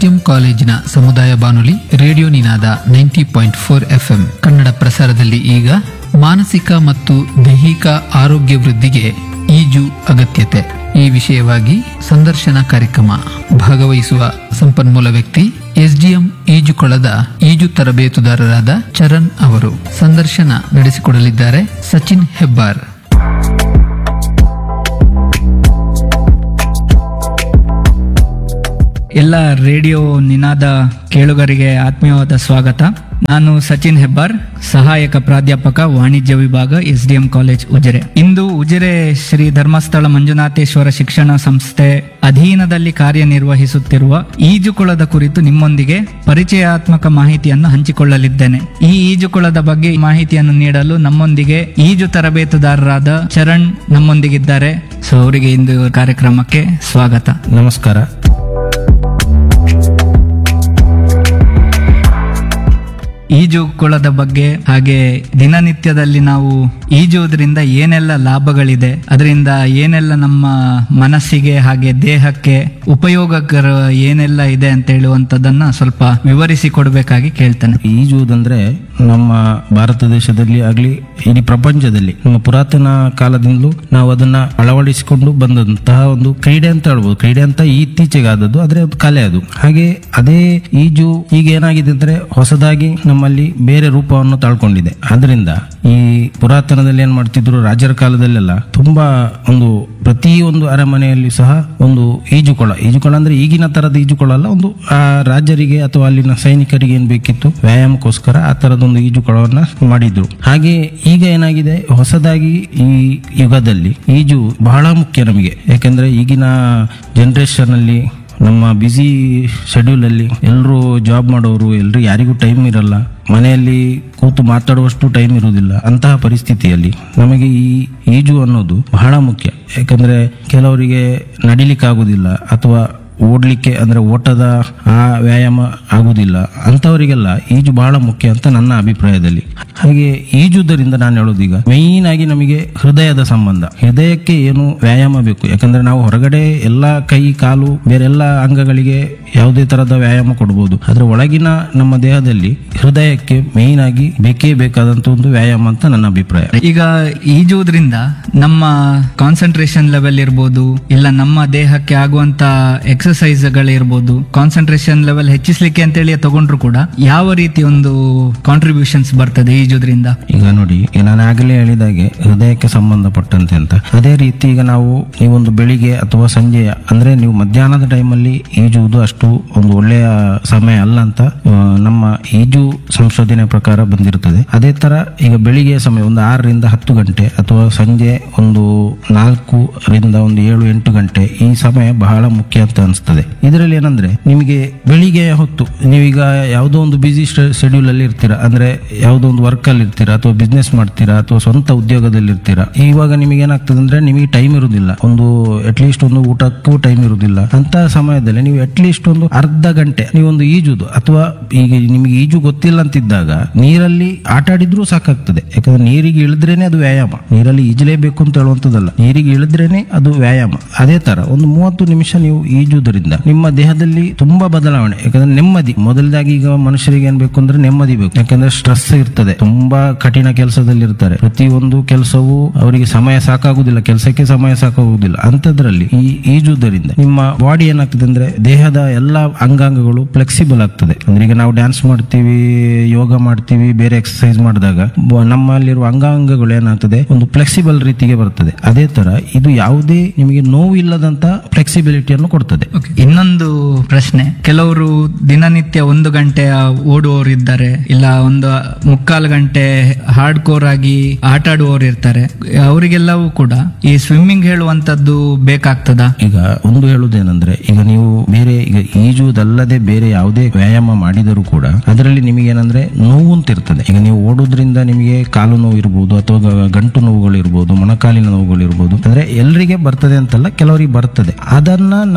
STM ಕಾಲೇಜಿನ ಸಮುದಾಯ ಬಾನುಲಿ ರೇಡಿಯೋ ನಿನಾದ 90.4 FM ಕನ್ನಡ ಪ್ರಸಾರದಲ್ಲಿ ಈಗ ಮಾನಸಿಕ ಮತ್ತು ದೈಹಿಕ ಆರೋಗ್ಯ ವೃದ್ಧಿಗೆ ಈಜು ಅಗತ್ಯತೆ ಈ ವಿಷಯವಾಗಿ ಸಂದರ್ಶನ ಕಾರ್ಯಕ್ರಮ. ಭಾಗವಹಿಸುವ ಸಂಪನ್ಮೂಲ ವ್ಯಕ್ತಿ ಎಸ್ಡಿಎಂ ಈಜುಕೊಳದ ಈಜು ತರಬೇತುದಾರರಾದ ಚರಣ್ ಅವರು. ಸಂದರ್ಶನ ನಡೆಸಿಕೊಡಲಿದ್ದಾರೆ ಸಚಿನ್ ಹೆಬ್ಬಾರ್. ಎಲ್ಲ ರೇಡಿಯೋ ನಿನಾದ ಕೇಳುಗರಿಗೆ ಆತ್ಮೀಯವಾದ ಸ್ವಾಗತ. ನಾನು ಸಚಿನ್ ಹೆಬ್ಬಾರ್, ಸಹಾಯಕ ಪ್ರಾಧ್ಯಾಪಕ ವಾಣಿಜ್ಯ ವಿಭಾಗ ಎಸ್ಡಿಎಂ ಕಾಲೇಜ್ ಉಜಿರೆ. ಇಂದು ಉಜಿರೆ ಶ್ರೀ ಧರ್ಮಸ್ಥಳ ಮಂಜುನಾಥೇಶ್ವರ ಶಿಕ್ಷಣ ಸಂಸ್ಥೆ ಅಧೀನದಲ್ಲಿ ಕಾರ್ಯನಿರ್ವಹಿಸುತ್ತಿರುವ ಈಜುಕೊಳದ ಕುರಿತು ನಿಮ್ಮೊಂದಿಗೆ ಪರಿಚಯಾತ್ಮಕ ಮಾಹಿತಿಯನ್ನು ಹಂಚಿಕೊಳ್ಳಲಿದ್ದೇನೆ. ಈ ಈಜುಕೊಳದ ಬಗ್ಗೆ ಮಾಹಿತಿಯನ್ನು ನೀಡಲು ನಮ್ಮೊಂದಿಗೆ ಈಜು ತರಬೇತುದಾರರಾದ ಚರಣ್ ನಮ್ಮೊಂದಿಗಿದ್ದಾರೆ. ಸೊ ಅವರಿಗೆ ಇಂದು ಕಾರ್ಯಕ್ರಮಕ್ಕೆ ಸ್ವಾಗತ. ನಮಸ್ಕಾರ. ಈಜುಕೊಳದ ಬಗ್ಗೆ ಹಾಗೆ ದಿನನಿತ್ಯದಲ್ಲಿ ನಾವು ಈಜುವುದರಿಂದ ಏನೆಲ್ಲ ಲಾಭಗಳಿದೆ, ಅದರಿಂದ ಏನೆಲ್ಲ ನಮ್ಮ ಮನಸ್ಸಿಗೆ ಹಾಗೆ ದೇಹಕ್ಕೆ ಉಪಯೋಗಕರ ಏನೆಲ್ಲ ಇದೆ ಅಂತ ಹೇಳುವಂತದನ್ನ ಸ್ವಲ್ಪ ವಿವರಿಸಿ ಕೊಡಬೇಕಾಗಿ ಕೇಳ್ತೇನೆ. ಈಜುವುದಂದ್ರೆ ನಮ್ಮ ಭಾರತ ದೇಶದಲ್ಲಿ ಆಗ್ಲಿ ಇಡೀ ಪ್ರಪಂಚದಲ್ಲಿ ನಮ್ಮ ಪುರಾತನ ಕಾಲದಿಂದಲೂ ನಾವು ಅದನ್ನ ಅಳವಡಿಸಿಕೊಂಡು ಬಂದಂತಹ ಒಂದು ಕ್ರೀಡೆ ಅಂತ ಹೇಳ್ಬೋದು. ಕ್ರೀಡೆ ಅಂತ ಇತ್ತೀಚೆಗೆ ಆದದ್ದು, ಆದ್ರೆ ಕಲೆ ಅದು. ಹಾಗೆ ಅದೇ ಈಜು ಈಗ ಏನಾಗಿದೆ ಅಂದ್ರೆ ಹೊಸದಾಗಿ ನಮ್ಮಲ್ಲಿ ಬೇರೆ ರೂಪವನ್ನು ತಾಳ್ಕೊಂಡಿದೆ. ಆದ್ರಿಂದ ಈ ಪುರಾತನದಲ್ಲಿ ಏನ್ ಮಾಡ್ತಿದ್ರು, ರಾಜರ ಕಾಲದಲ್ಲೆಲ್ಲ ತುಂಬಾ ಒಂದು ಪ್ರತಿಯೊಂದು ಅರಮನೆಯಲ್ಲಿ ಸಹ ಒಂದು ಈಜುಕೊಳ ಅಂದ್ರೆ ಈಗಿನ ತರದ ಈಜುಕೊಳ ಅಲ್ಲ, ಒಂದು ಆ ರಾಜರಿಗೆ ಅಥವಾ ಅಲ್ಲಿನ ಸೈನಿಕರಿಗೆ ಏನ್ ಬೇಕಿತ್ತು ವ್ಯಾಯಾಮಕ್ಕೋಸ್ಕರ ಆ ತರದೊಂದು ಈಜುಕೊಳವನ್ನ ಮಾಡಿದ್ರು. ಹಾಗೆ ಈಗ ಏನಾಗಿದೆ, ಹೊಸದಾಗಿ ಈ ಯುಗದಲ್ಲಿ ಈಜು ಬಹಳ ಮುಖ್ಯ ನಮಗೆ. ಯಾಕಂದ್ರೆ ಈಗಿನ ಜನರೇಷನ್ ಅಲ್ಲಿ ನಮ್ಮ ಬ್ಯುಸಿ ಶೆಡ್ಯೂಲ್ ಅಲ್ಲಿ ಎಲ್ಲರೂ ಜಾಬ್ ಮಾಡೋರು, ಎಲ್ರು ಯಾರಿಗೂ ಟೈಮ್ ಇರಲ್ಲ, ಮನೆಯಲ್ಲಿ ಕೂತು ಮಾತಾಡುವಷ್ಟು ಟೈಮ್ ಇರುವುದಿಲ್ಲ. ಅಂತಹ ಪರಿಸ್ಥಿತಿಯಲ್ಲಿ ನಮಗೆ ಈ ಈಜು ಅನ್ನೋದು ಬಹಳ ಮುಖ್ಯ. ಯಾಕಂದ್ರೆ ಕೆಲವರಿಗೆ ನಡಿಲಿಕ್ಕೆ ಆಗುದಿಲ್ಲ ಅಥವಾ ಓಡ್ಲಿಕ್ಕೆ ಅಂದ್ರೆ ಓಟದ ಆ ವ್ಯಾಯಾಮ ಆಗುದಿಲ್ಲ. ಅಂತವರಿಗೆಲ್ಲ ಈಜು ಬಹಳ ಮುಖ್ಯ ಅಂತ ನನ್ನ ಅಭಿಪ್ರಾಯದಲ್ಲಿ. ಹಾಗೆ ಈಜುವುದರಿಂದ ನಾನು ಹೇಳೋದು, ಈಗ ಮೈನ್ ಆಗಿ ನಮಗೆ ಹೃದಯದ ಸಂಬಂಧ, ಹೃದಯಕ್ಕೆ ಏನು ವ್ಯಾಯಾಮ ಬೇಕು. ಯಾಕಂದ್ರೆ ನಾವು ಹೊರಗಡೆ ಎಲ್ಲ ಕೈ ಕಾಲು ಬೇರೆಲ್ಲ ಅಂಗಗಳಿಗೆ ಯಾವುದೇ ತರದ ವ್ಯಾಯಾಮ ಕೊಡಬಹುದು, ಆದ್ರೆ ಒಳಗಿನ ನಮ್ಮ ದೇಹದಲ್ಲಿ ಹೃದಯಕ್ಕೆ ಮೈನ್ ಆಗಿ ಬೇಕೇ ಬೇಕಾದಂತ ಒಂದು ವ್ಯಾಯಾಮ ಅಂತ ನನ್ನ ಅಭಿಪ್ರಾಯ. ಈಗ ಈಜುವುದರಿಂದ ನಮ್ಮ ಕಾನ್ಸಂಟ್ರೇಷನ್ ಲೆವೆಲ್ ಇರ್ಬೋದು, ಇಲ್ಲ ನಮ್ಮ ದೇಹಕ್ಕೆ ಆಗುವಂತ ಎಕ್ಸರ್ಸೈಸ್ ಗಳಿರ್ಬೋದು, ಕಾನ್ಸಂಟ್ರೇಷನ್ ಲೆವೆಲ್ ಹೆಚ್ಚಿಸ್ಲಿಕ್ಕೆ ಅಂತೇಳಿ ತಗೊಂಡ್ರು ಕೂಡ ಯಾವ ರೀತಿ ಒಂದು ಕಾಂಟ್ರಿಬ್ಯೂಷನ್ಸ್ ಬರ್ತದೆ ಈಜುದ್ರಿಂದ? ಈಗ ನೋಡಿ, ನಾನು ಆಗಲೇ ಹೇಳಿದಾಗೆ ಹೃದಯಕ್ಕೆ ಸಂಬಂಧಪಟ್ಟಂತೆ ಅಂತ. ಅದೇ ರೀತಿ ಈಗ ನಾವು ಈ ಒಂದು ಬೆಳಿಗ್ಗೆ ಅಥವಾ ಸಂಜೆಯ ಅಂದ್ರೆ ನೀವು ಮಧ್ಯಾಹ್ನದ ಟೈಮಲ್ಲಿ ಈಜುವುದು ಅಷ್ಟು ಒಂದು ಒಳ್ಳೆಯ ಸಮಯ ಅಲ್ಲ ಅಂತ ನಮ್ಮ ಈಜು ಸಂಶೋಧನೆ ಪ್ರಕಾರ ಬಂದಿರುತ್ತದೆ. ಅದೇ ತರ ಈಗ ಬೆಳಿಗ್ಗೆ ಸಮಯ ಒಂದು 6 ರಿಂದ 10 ಗಂಟೆ ಅಥವಾ ಸಂಜೆ ಒಂದು 4 ರಿಂದ ಒಂದು 7-8 ಗಂಟೆ ಈ ಸಮಯ ಬಹಳ ಮುಖ್ಯ ಅಂತ ಅನಿಸ್ತದೆ. ಇದರಲ್ಲಿ ಏನಂದ್ರೆ, ನಿಮಗೆ ಬೆಳಿಗ್ಗೆ ಹೊತ್ತು ನೀವೀಗ ಯಾವುದೋ ಒಂದು ಬಿಸಿ ಶೆಡ್ಯೂಲ್ ಅಲ್ಲಿ ಇರ್ತೀರಾ, ಅಂದ್ರೆ ಯಾವುದೋ ಒಂದು ವರ್ಕ್ ಅಲ್ಲಿ ಇರ್ತೀರಾ ಅಥವಾ ಬಿಸ್ನೆಸ್ ಮಾಡ್ತೀರಾ ಅಥವಾ ಸ್ವಂತ ಉದ್ಯೋಗದಲ್ಲಿ ಇರ್ತೀರಾ. ಇವಾಗ ನಿಮಗೆ ಏನಾಗ್ತದೆ ಅಂದ್ರೆ, ನಿಮಗೆ ಟೈಮ್ ಇರುವುದಿಲ್ಲ, ಒಂದು ಅಟ್ಲೀಸ್ಟ್ ಒಂದು ಊಟಕ್ಕೂ ಟೈಮ್ ಇರುವುದಿಲ್ಲ. ಅಂತ ಸಮಯದಲ್ಲಿ ನೀವು ಅಟ್ಲೀಸ್ಟ್ ಒಂದು ಅರ್ಧ ಗಂಟೆ ನೀವೊಂದು ಈಜುದು, ಅಥವಾ ಈಗ ನಿಮಗೆ ಈಜು ಗೊತ್ತಿಲ್ಲ ಅಂತಿದ್ದಾಗ ನೀರಲ್ಲಿ ಆಟ ಆಡಿದ್ರೂ ಸಾಕಾಗ್ತದೆ. ಯಾಕಂದ್ರೆ ನೀರಿಗೆ ಇಳಿದ್ರೇನೆ ಅದು ವ್ಯಾಯಾಮ. ನೀರಲ್ಲಿ ಈಜಲೇಬೇಕು ಅಂತ ಹೇಳುವಂತದ್ದಲ್ಲ, ನೀರಿಗೆ ಇಳಿದ್ರೇನೆ ಅದು ವ್ಯಾಯಾಮ. ಅದೇ ತರ ಒಂದು 30 ನಿಮಿಷ ನೀವು ಈಜುವುದರಿಂದ ನಿಮ್ಮ ದೇಹದಲ್ಲಿ ತುಂಬಾ ಬದಲಾವಣೆ. ಯಾಕಂದ್ರೆ ನೆಮ್ಮದಿ, ಮೊದಲದಾಗಿ ಈಗ ಮನುಷ್ಯರಿಗೆ ಏನ್ ಬೇಕು ಅಂದ್ರೆ ನೆಮ್ಮದಿ ಬೇಕು. ಯಾಕಂದ್ರೆ ಸ್ಟ್ರೆಸ್ ಇರ್ತದೆ, ತುಂಬಾ ಕಠಿಣ ಕೆಲಸದಲ್ಲಿ ಇರ್ತಾರೆ, ಪ್ರತಿಯೊಂದು ಕೆಲಸವೂ ಅವರಿಗೆ ಸಮಯ ಸಾಕಾಗುದಿಲ್ಲ, ಕೆಲಸಕ್ಕೆ ಸಮಯ ಸಾಕಾಗುವುದಿಲ್ಲ. ಅಂತದ್ರಲ್ಲಿ ಈ ಈಜುವುದರಿಂದ ನಿಮ್ಮ ಬಾಡಿ ಏನಾಗ್ತದೆ ಅಂದ್ರೆ, ದೇಹದ ಎಲ್ಲಾ ಅಂಗಾಂಗಗಳು ಫ್ಲೆಕ್ಸಿಬಲ್ ಆಗ್ತದೆ. ಅಂದ್ರೆ ಈಗ ನಾವು ಡ್ಯಾನ್ಸ್ ಮಾಡ್ತೀವಿ, ಯೋಗ ಮಾಡ್ತೀವಿ, ಬೇರೆ ಎಕ್ಸರ್ಸೈಸ್ ಮಾಡಿದಾಗ ನಮ್ಮಲ್ಲಿರುವ ಅಂಗಾಂಗಗಳು ಏನಾಗ್ತದೆ, ಒಂದು ಫ್ಲೆಕ್ಸಿಬಲ್ ರೀತಿಗೆ ಬರ್ತದೆ. ಅದೇ ತರ ಇದು ಯಾವುದೇ ನಿಮಗೆ ನೋವು ಇಲ್ಲದಂತ ಫ್ಲೆಕ್ಸಿಬಿಲಿಟಿಯನ್ನು ಕೊಡ್ತದೆ. ಇನ್ನೊಂದು ಪ್ರಶ್ನೆ, ಕೆಲವರು ದಿನನಿತ್ಯ 1 ಗಂಟೆ ಓಡುವವರು ಇದ್ದಾರೆ, ಇಲ್ಲ ಒಂದು 3/4 ಗಂಟೆ ಹಾರ್ಡ್ ಕೋರ್ ಆಗಿ ಆಟ ಆಡುವವರು ಇರ್ತಾರೆ. ಅವರಿಗೆಲ್ಲವೂ ಕೂಡ ಈ ಸ್ವಿಮ್ಮಿಂಗ್ ಹೇಳುವಂತದ್ದು ಬೇಕಾಗ್ತದ? ಈಗ ಒಂದು ಹೇಳುವುದೇನೆಂದ್ರೆ, ಈಗ ನೀವು ಬೇರೆ ಈಗ ಈಜುವುದಲ್ಲದೆ ಬೇರೆ ಯಾವುದೇ ವ್ಯಾಯಾಮ ಮಾಡಿದರೂ ಕೂಡ ಅದರಲ್ಲಿ ನಿಮಗೆ ಏನಂದ್ರೆ ನೋವು ಅಂತ ಇರ್ತದೆ. ಈಗ ನೀವು ಓಡುವುದರಿಂದ ನಿಮಗೆ ಕಾಲು ನೋವು ಇರ್ಬೋದು, ಅಥವಾ ಗಂಟು ನೋವುಗಳು ಇರ್ಬೋದು, ಮೊಣಕಾಲಿನ ನೋವುಗಳು ಇರ್ಬೋದು. ಅಂದ್ರೆ ಎಲ್ಲರಿಗೆ ಬರ್ತದೆ ಅಂತಲ್ಲ, ಕೆಲವರಿಗೆ ಬರ್ತದೆ. ಅದನ್ನ ನಾವು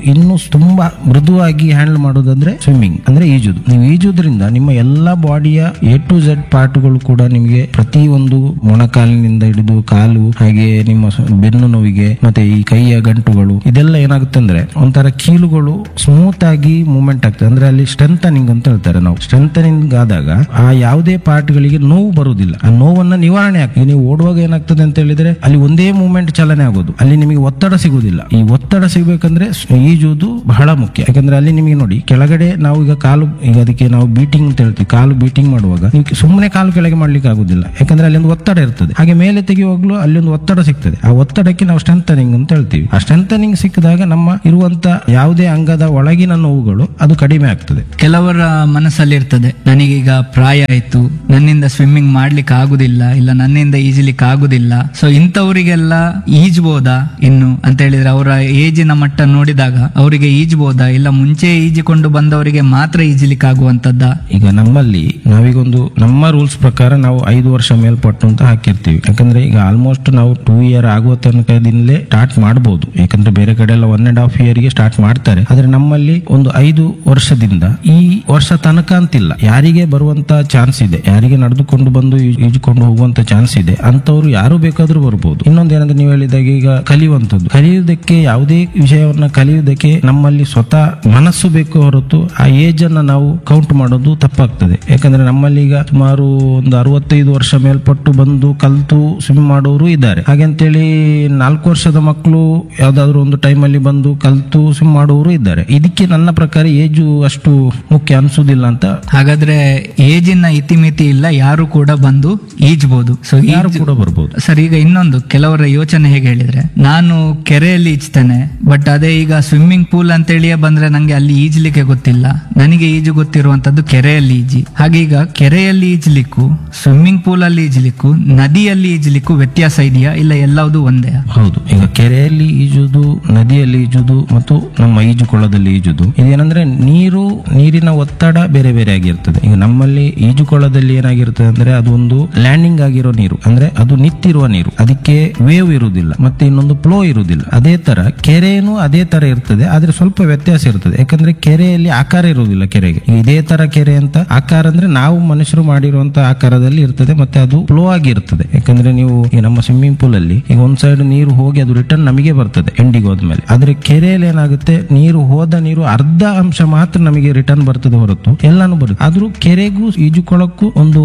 ಇನ್ನು ತುಂಬಾ ಮೃದುವಾಗಿ ಹ್ಯಾಂಡಲ್ ಮಾಡೋದಂದ್ರೆ ಸ್ವಿಮ್ಮಿಂಗ್ ಅಂದ್ರೆ ಈಜುದು. ನೀವು ಈಜುದ್ರಿಂದ ನಿಮ್ಮ ಎಲ್ಲಾ ಬಾಡಿಯ A to Z ಪಾರ್ಟ್ಗಳು ಕೂಡ ನಿಮಗೆ ಪ್ರತಿ ಒಂದು ಮೊಣಕಾಲಿನಿಂದ ಹಿಡಿದು ಕಾಲು, ಹಾಗೆ ನಿಮ್ಮ ಬೆನ್ನು ನೋವಿಗೆ ಮತ್ತೆ ಈ ಕೈಯ ಗಂಟುಗಳು ಇದೆಲ್ಲ ಏನಾಗುತ್ತೆ ಅಂದ್ರೆ ಒಂಥರ ಕೀಲುಗಳು ಸ್ಮೂತ್ ಆಗಿ ಮೂವ್ಮೆಂಟ್ ಆಗ್ತದೆ. ಅಂದ್ರೆ ಅಲ್ಲಿ ಸ್ಟ್ರೆಂಥನಿಂಗ್ ಅಂತ ಹೇಳ್ತಾರೆ. ನಾವು ಸ್ಟ್ರೆಂಥನಿಂಗ್ ಆದಾಗ ಆ ಯಾವುದೇ ಪಾರ್ಟ್ ಗಳಿಗೆ ನೋವು ಬರುವುದಿಲ್ಲ, ಆ ನೋವನ್ನ ನಿವಾರಣೆ ಆಗ್ತದೆ. ನೀವು ಓಡುವಾಗ ಏನಾಗ್ತದೆ ಅಂತ ಹೇಳಿದ್ರೆ ಅಲ್ಲಿ ಒಂದೇ ಮೂವ್ಮೆಂಟ್ ಚಲನೆ ಆಗೋದು, ಅಲ್ಲಿ ನಿಮಗೆ ಒತ್ತಡ ಸಿಗುವುದಿಲ್ಲ. ಈ ಒತ್ತಡ ಸಿಗಬೇಕಂದ್ರೆ ಈಜುವುದು ಬಹಳ ಮುಖ್ಯ. ಯಾಕಂದ್ರೆ ಅಲ್ಲಿ ನಿಮಗೆ ನೋಡಿ ಕೆಳಗಡೆ ನಾವು ಈಗ ಕಾಲು, ಈಗ ಅದಕ್ಕೆ ನಾವು ಬೀಟಿಂಗ್ ಅಂತ ಹೇಳ್ತೀವಿ. ಕಾಲು ಬೀಟಿಂಗ್ ಮಾಡುವಾಗ ನೀವು ಸುಮ್ಮನೆ ಕಾಲು ಕೆಳಗೆ ಮಾಡ್ಲಿಕ್ಕೆ ಆಗುದಿಲ್ಲ, ಯಾಕಂದ್ರೆ ಅಲ್ಲಿ ಒಂದು ಒತ್ತಡ ಇರ್ತದೆ. ಹಾಗೆ ಮೇಲೆ ತೆಗೆಯುವಾಗ್ಲೂ ಅಲ್ಲಿ ಒಂದು ಒತ್ತಡ ಸಿಗ್ತದೆ. ಆ ಒತ್ತಡಕ್ಕೆ ನಾವು ಸ್ಟ್ರೆಂಥನಿಂಗ್ ಅಂತ ಹೇಳ್ತೀವಿ. ಆ ಸ್ಟ್ರೆಂಥನಿಂಗ್ ಸಿಕ್ಕಿದಾಗ ನಮ್ಮ ಇರುವಂತ ಯಾವುದೇ ಅಂಗದ ಒಳಗಿನ ನೋವುಗಳು ಅದು ಕಡಿಮೆ ಆಗ್ತದೆ. ಕೆಲವರ ಮನಸ್ಸಲ್ಲಿ ಇರ್ತದೆ, ನನಗೀಗ ಪ್ರಾಯ ಆಯ್ತು, ನನ್ನಿಂದ ಸ್ವಿಮ್ಮಿಂಗ್ ಮಾಡ್ಲಿಕ್ಕೆ ಆಗುದಿಲ್ಲ, ಇಲ್ಲ ನನ್ನಿಂದ ಈಜಲಿಕ್ಕೆ ಆಗುದಿಲ್ಲ. ಸೊ ಇಂಥವರಿಗೆಲ್ಲ ಈಜ್ಬೋದಾ ಇನ್ನು ಅಂತ ಹೇಳಿದ್ರೆ ಅವರ ಏಜಿನ ಮಟ್ಟ ನೋಡಿದಾಗ ಅವರಿಗೆ ಈಜ್ಬೋದಾ, ಇಲ್ಲ ಮುಂಚೆ ಈಜಿಕೊಂಡು ಬಂದವರಿಗೆ ಮಾತ್ರ ಈಜಲಿಕ್ಕೆ ಆಗುವಂತದ್ದ? ಈಗ ನಮ್ಮಲ್ಲಿ ನಾವೀಗೊಂದು ನಮ್ಮ ರೂಲ್ಸ್ ಪ್ರಕಾರ ನಾವು 5 ವರ್ಷ ಮೇಲ್ಪಟ್ಟು ಅಂತ ಹಾಕಿರ್ತೀವಿ. ಯಾಕಂದ್ರೆ ಈಗ ಆಲ್ಮೋಸ್ಟ್ ನಾವು 2 ಇಯರ್ ಆಗುವ ತನಕದಿಂದಲೇ ಸ್ಟಾರ್ಟ್ ಮಾಡಬಹುದು. ಯಾಕಂದ್ರೆ ಬೇರೆ ಕಡೆ ಎಲ್ಲ 1.5 ಇಯರ್ ಗೆ ಸ್ಟಾರ್ಟ್ ಮಾಡ್ತಾರೆ. ಆದ್ರೆ ನಮ್ಮಲ್ಲಿ ಒಂದು 5 ವರ್ಷದಿಂದ ಈ ವರ್ಷ ತನಕ ಅಂತಿಲ್ಲ, ಯಾರಿಗೆ ಬರುವಂತ ಚಾನ್ಸ್ ಇದೆ, ಯಾರಿಗೆ ನಡೆದುಕೊಂಡು ಬಂದು ಈಜುಕೊಂಡು ಹೋಗುವಂತ ಚಾನ್ಸ್ ಇದೆ ಅಂತವ್ರು ಯಾರು ಬೇಕಾದ್ರೂ ಬರ್ಬೋದು. ಇನ್ನೊಂದೇನಂದ್ರೆ ನೀವು ಹೇಳಿದಾಗ ಈಗ ಕಲಿಯುವುದಕ್ಕೆ ಯಾವುದೇ ವಿಷಯವನ್ನ ಕಲಿಯುವುದಕ್ಕೆ ನಮ್ಮಲ್ಲಿ ಸ್ವತಃ ಮನಸ್ಸು ಬೇಕು ಹೊರತು ಆ ಏಜ್ ಅನ್ನ ನಾವು ಕೌಂಟ್ ಮಾಡೋದು ತಪ್ಪಾಗ್ತದೆ. ಯಾಕಂದ್ರೆ ನಮ್ಮಲ್ಲಿ ಈಗ ಸುಮಾರು ಒಂದು 65 ವರ್ಷ ಮೇಲ್ಪಟ್ಟು ಬಂದು ಕಲ್ತು ಸ್ವಿಮ್ ಮಾಡೋರು ಇದ್ದಾರೆ. ಹಾಗಂತೇಳಿ 4 ವರ್ಷದ ಮಕ್ಕಳು ಯಾವ್ದಾದ್ರು ಒಂದು ಟೈಮ್ ಅಲ್ಲಿ ಬಂದು ಕಲ್ತು ಸ್ವಿಮ್ ಮಾಡುವವರು ಇದ್ದಾರೆ. ಇದಕ್ಕೆ ನನ್ನ ಪ್ರಕಾರ ಏಜು ಅಷ್ಟು ಮುಖ್ಯ ಅನ್ಸುದಿಲ್ಲ ಅಂತ. ಹಾಗಾದ್ರೆ ಏಜಿನ ಇತಿಮಿತಿ ಇಲ್ಲ, ಯಾರು ಕೂಡ ಬಂದು ಈಜ್ಬೋದು. ಸೊ ಯಾರು ಕೂಡ ಬರ್ಬೋದು ಸರ್. ಈಗ ಇನ್ನೊಂದು ಕೆಲವರ ಯೋಚನೆ ಹೇಗೆ ಹೇಳಿದ್ರೆ, ನಾನು ಕೆರೆಯಲ್ಲಿ ಈಜ್ತೇನೆ, ಬಟ್ ಅದೇ ಈಗ ಸ್ವಿಮ್ಮಿಂಗ್ ಪೂಲ್ ಅಂತೇಳಿಯೇ ಬಂದ್ರೆ ನಂಗೆ ಅಲ್ಲಿ ಈಜ್ಲಿಕ್ಕೆ ಗೊತ್ತಿಲ್ಲ, ನನಗೆ ಈಜು ಗೊತ್ತಿರುವಂತದ್ದು ಕೆರೆಯಲ್ಲಿ ಈಜಿ. ಹಾಗೆ ಈಗ ಕೆರೆಯಲ್ಲಿ ಈಜ್ಲಿಕ್ಕೂ ಸ್ವಿಮ್ಮಿಂಗ್ ಪೂಲ್ ಅಲ್ಲಿ ಈಜ್ಲಿಕ್ಕೂ ನದಿಯಲ್ಲಿ ಈಜ್ಲಿಕ್ಕೂ ವ್ಯತ್ಯಾಸ ಇದೆಯಾ, ಇಲ್ಲ ಎಲ್ಲವೂ ಒಂದೇ? ಹೌದು. ಈಗ ಕೆರೆಯಲ್ಲಿ ಈಜುದು, ನದಿಯಲ್ಲಿ ಈಜುದು ಮತ್ತು ನಮ್ಮ ಈಜುಕೊಳದಲ್ಲಿ ಈಜುದು ಇದೇನಂದ್ರೆ ನೀರಿನ ಒತ್ತಡ ಬೇರೆ ಬೇರೆ ಆಗಿರ್ತದೆ. ಈಗ ನಮ್ಮಲ್ಲಿ ಈಜುಕೊಳದಲ್ಲಿ ಏನಾಗಿರ್ತದೆ ಅಂದ್ರೆ ಅದು ಒಂದು ಲ್ಯಾಂಡಿಂಗ್ ಆಗಿರೋ ನೀರು, ಅಂದ್ರೆ ಅದು ನಿಂತಿರುವ ನೀರು, ಅದಕ್ಕೆ ವೇವ್ ಇರುವುದಿಲ್ಲ ಮತ್ತೆ ಇನ್ನೊಂದು ಫ್ಲೋ ಇರುವುದಿಲ್ಲ. ಅದೇ ತರ ಕೆರೆನೂ ಅದೇ ತರ ಇರ್ತದೆ, ಆದ್ರೆ ಸ್ವಲ್ಪ ವ್ಯತ್ಯಾಸ ಇರ್ತದೆ. ಯಾಕಂದ್ರೆ ಕೆರೆಯಲ್ಲಿ ಆಕಾರ ಇರುವುದಿಲ್ಲ. ಕೆರೆಗೆ ಇದೇ ತರ ಕೆರೆ ಅಂತ ಆಕಾರ ಅಂದ್ರೆ ನಾವು ಮನುಷ್ಯರು ಮಾಡಿರುವಂತ ಆಕಾರದಲ್ಲಿ ಇರ್ತದೆ, ಮತ್ತೆ ಅದು ಫ್ಲೋ ಆಗಿರ್ತದೆ. ಯಾಕಂದ್ರೆ ನೀವು ಈ ನಮ್ಮ ಸ್ವಿಮ್ಮಿಂಗ್ ಪೂಲ್ ಅಲ್ಲಿ ಈಗ ಒಂದ್ ಸೈಡ್ ನೀರು ಹೋಗಿ ಅದು ರಿಟರ್ನ್ ನಮಗೆ ಬರ್ತದೆ ಎಂಡಿಗೆ ಹೋದ್ಮೇಲೆ. ಆದ್ರೆ ಕೆರೆಯಲ್ಲಿ ಏನಾಗುತ್ತೆ, ಹೋದ ನೀರು ಅರ್ಧ ಅಂಶ ಮಾತ್ರ ನಮಗೆ ರಿಟರ್ನ್ ಬರ್ತದೆ ಹೊರತು ಎಲ್ಲಾನು ಬರುತ್ತೆ. ಆದ್ರೂ ಕೆರೆಗೂ ಈಜುಕೊಳಕ್ಕೂ ಒಂದು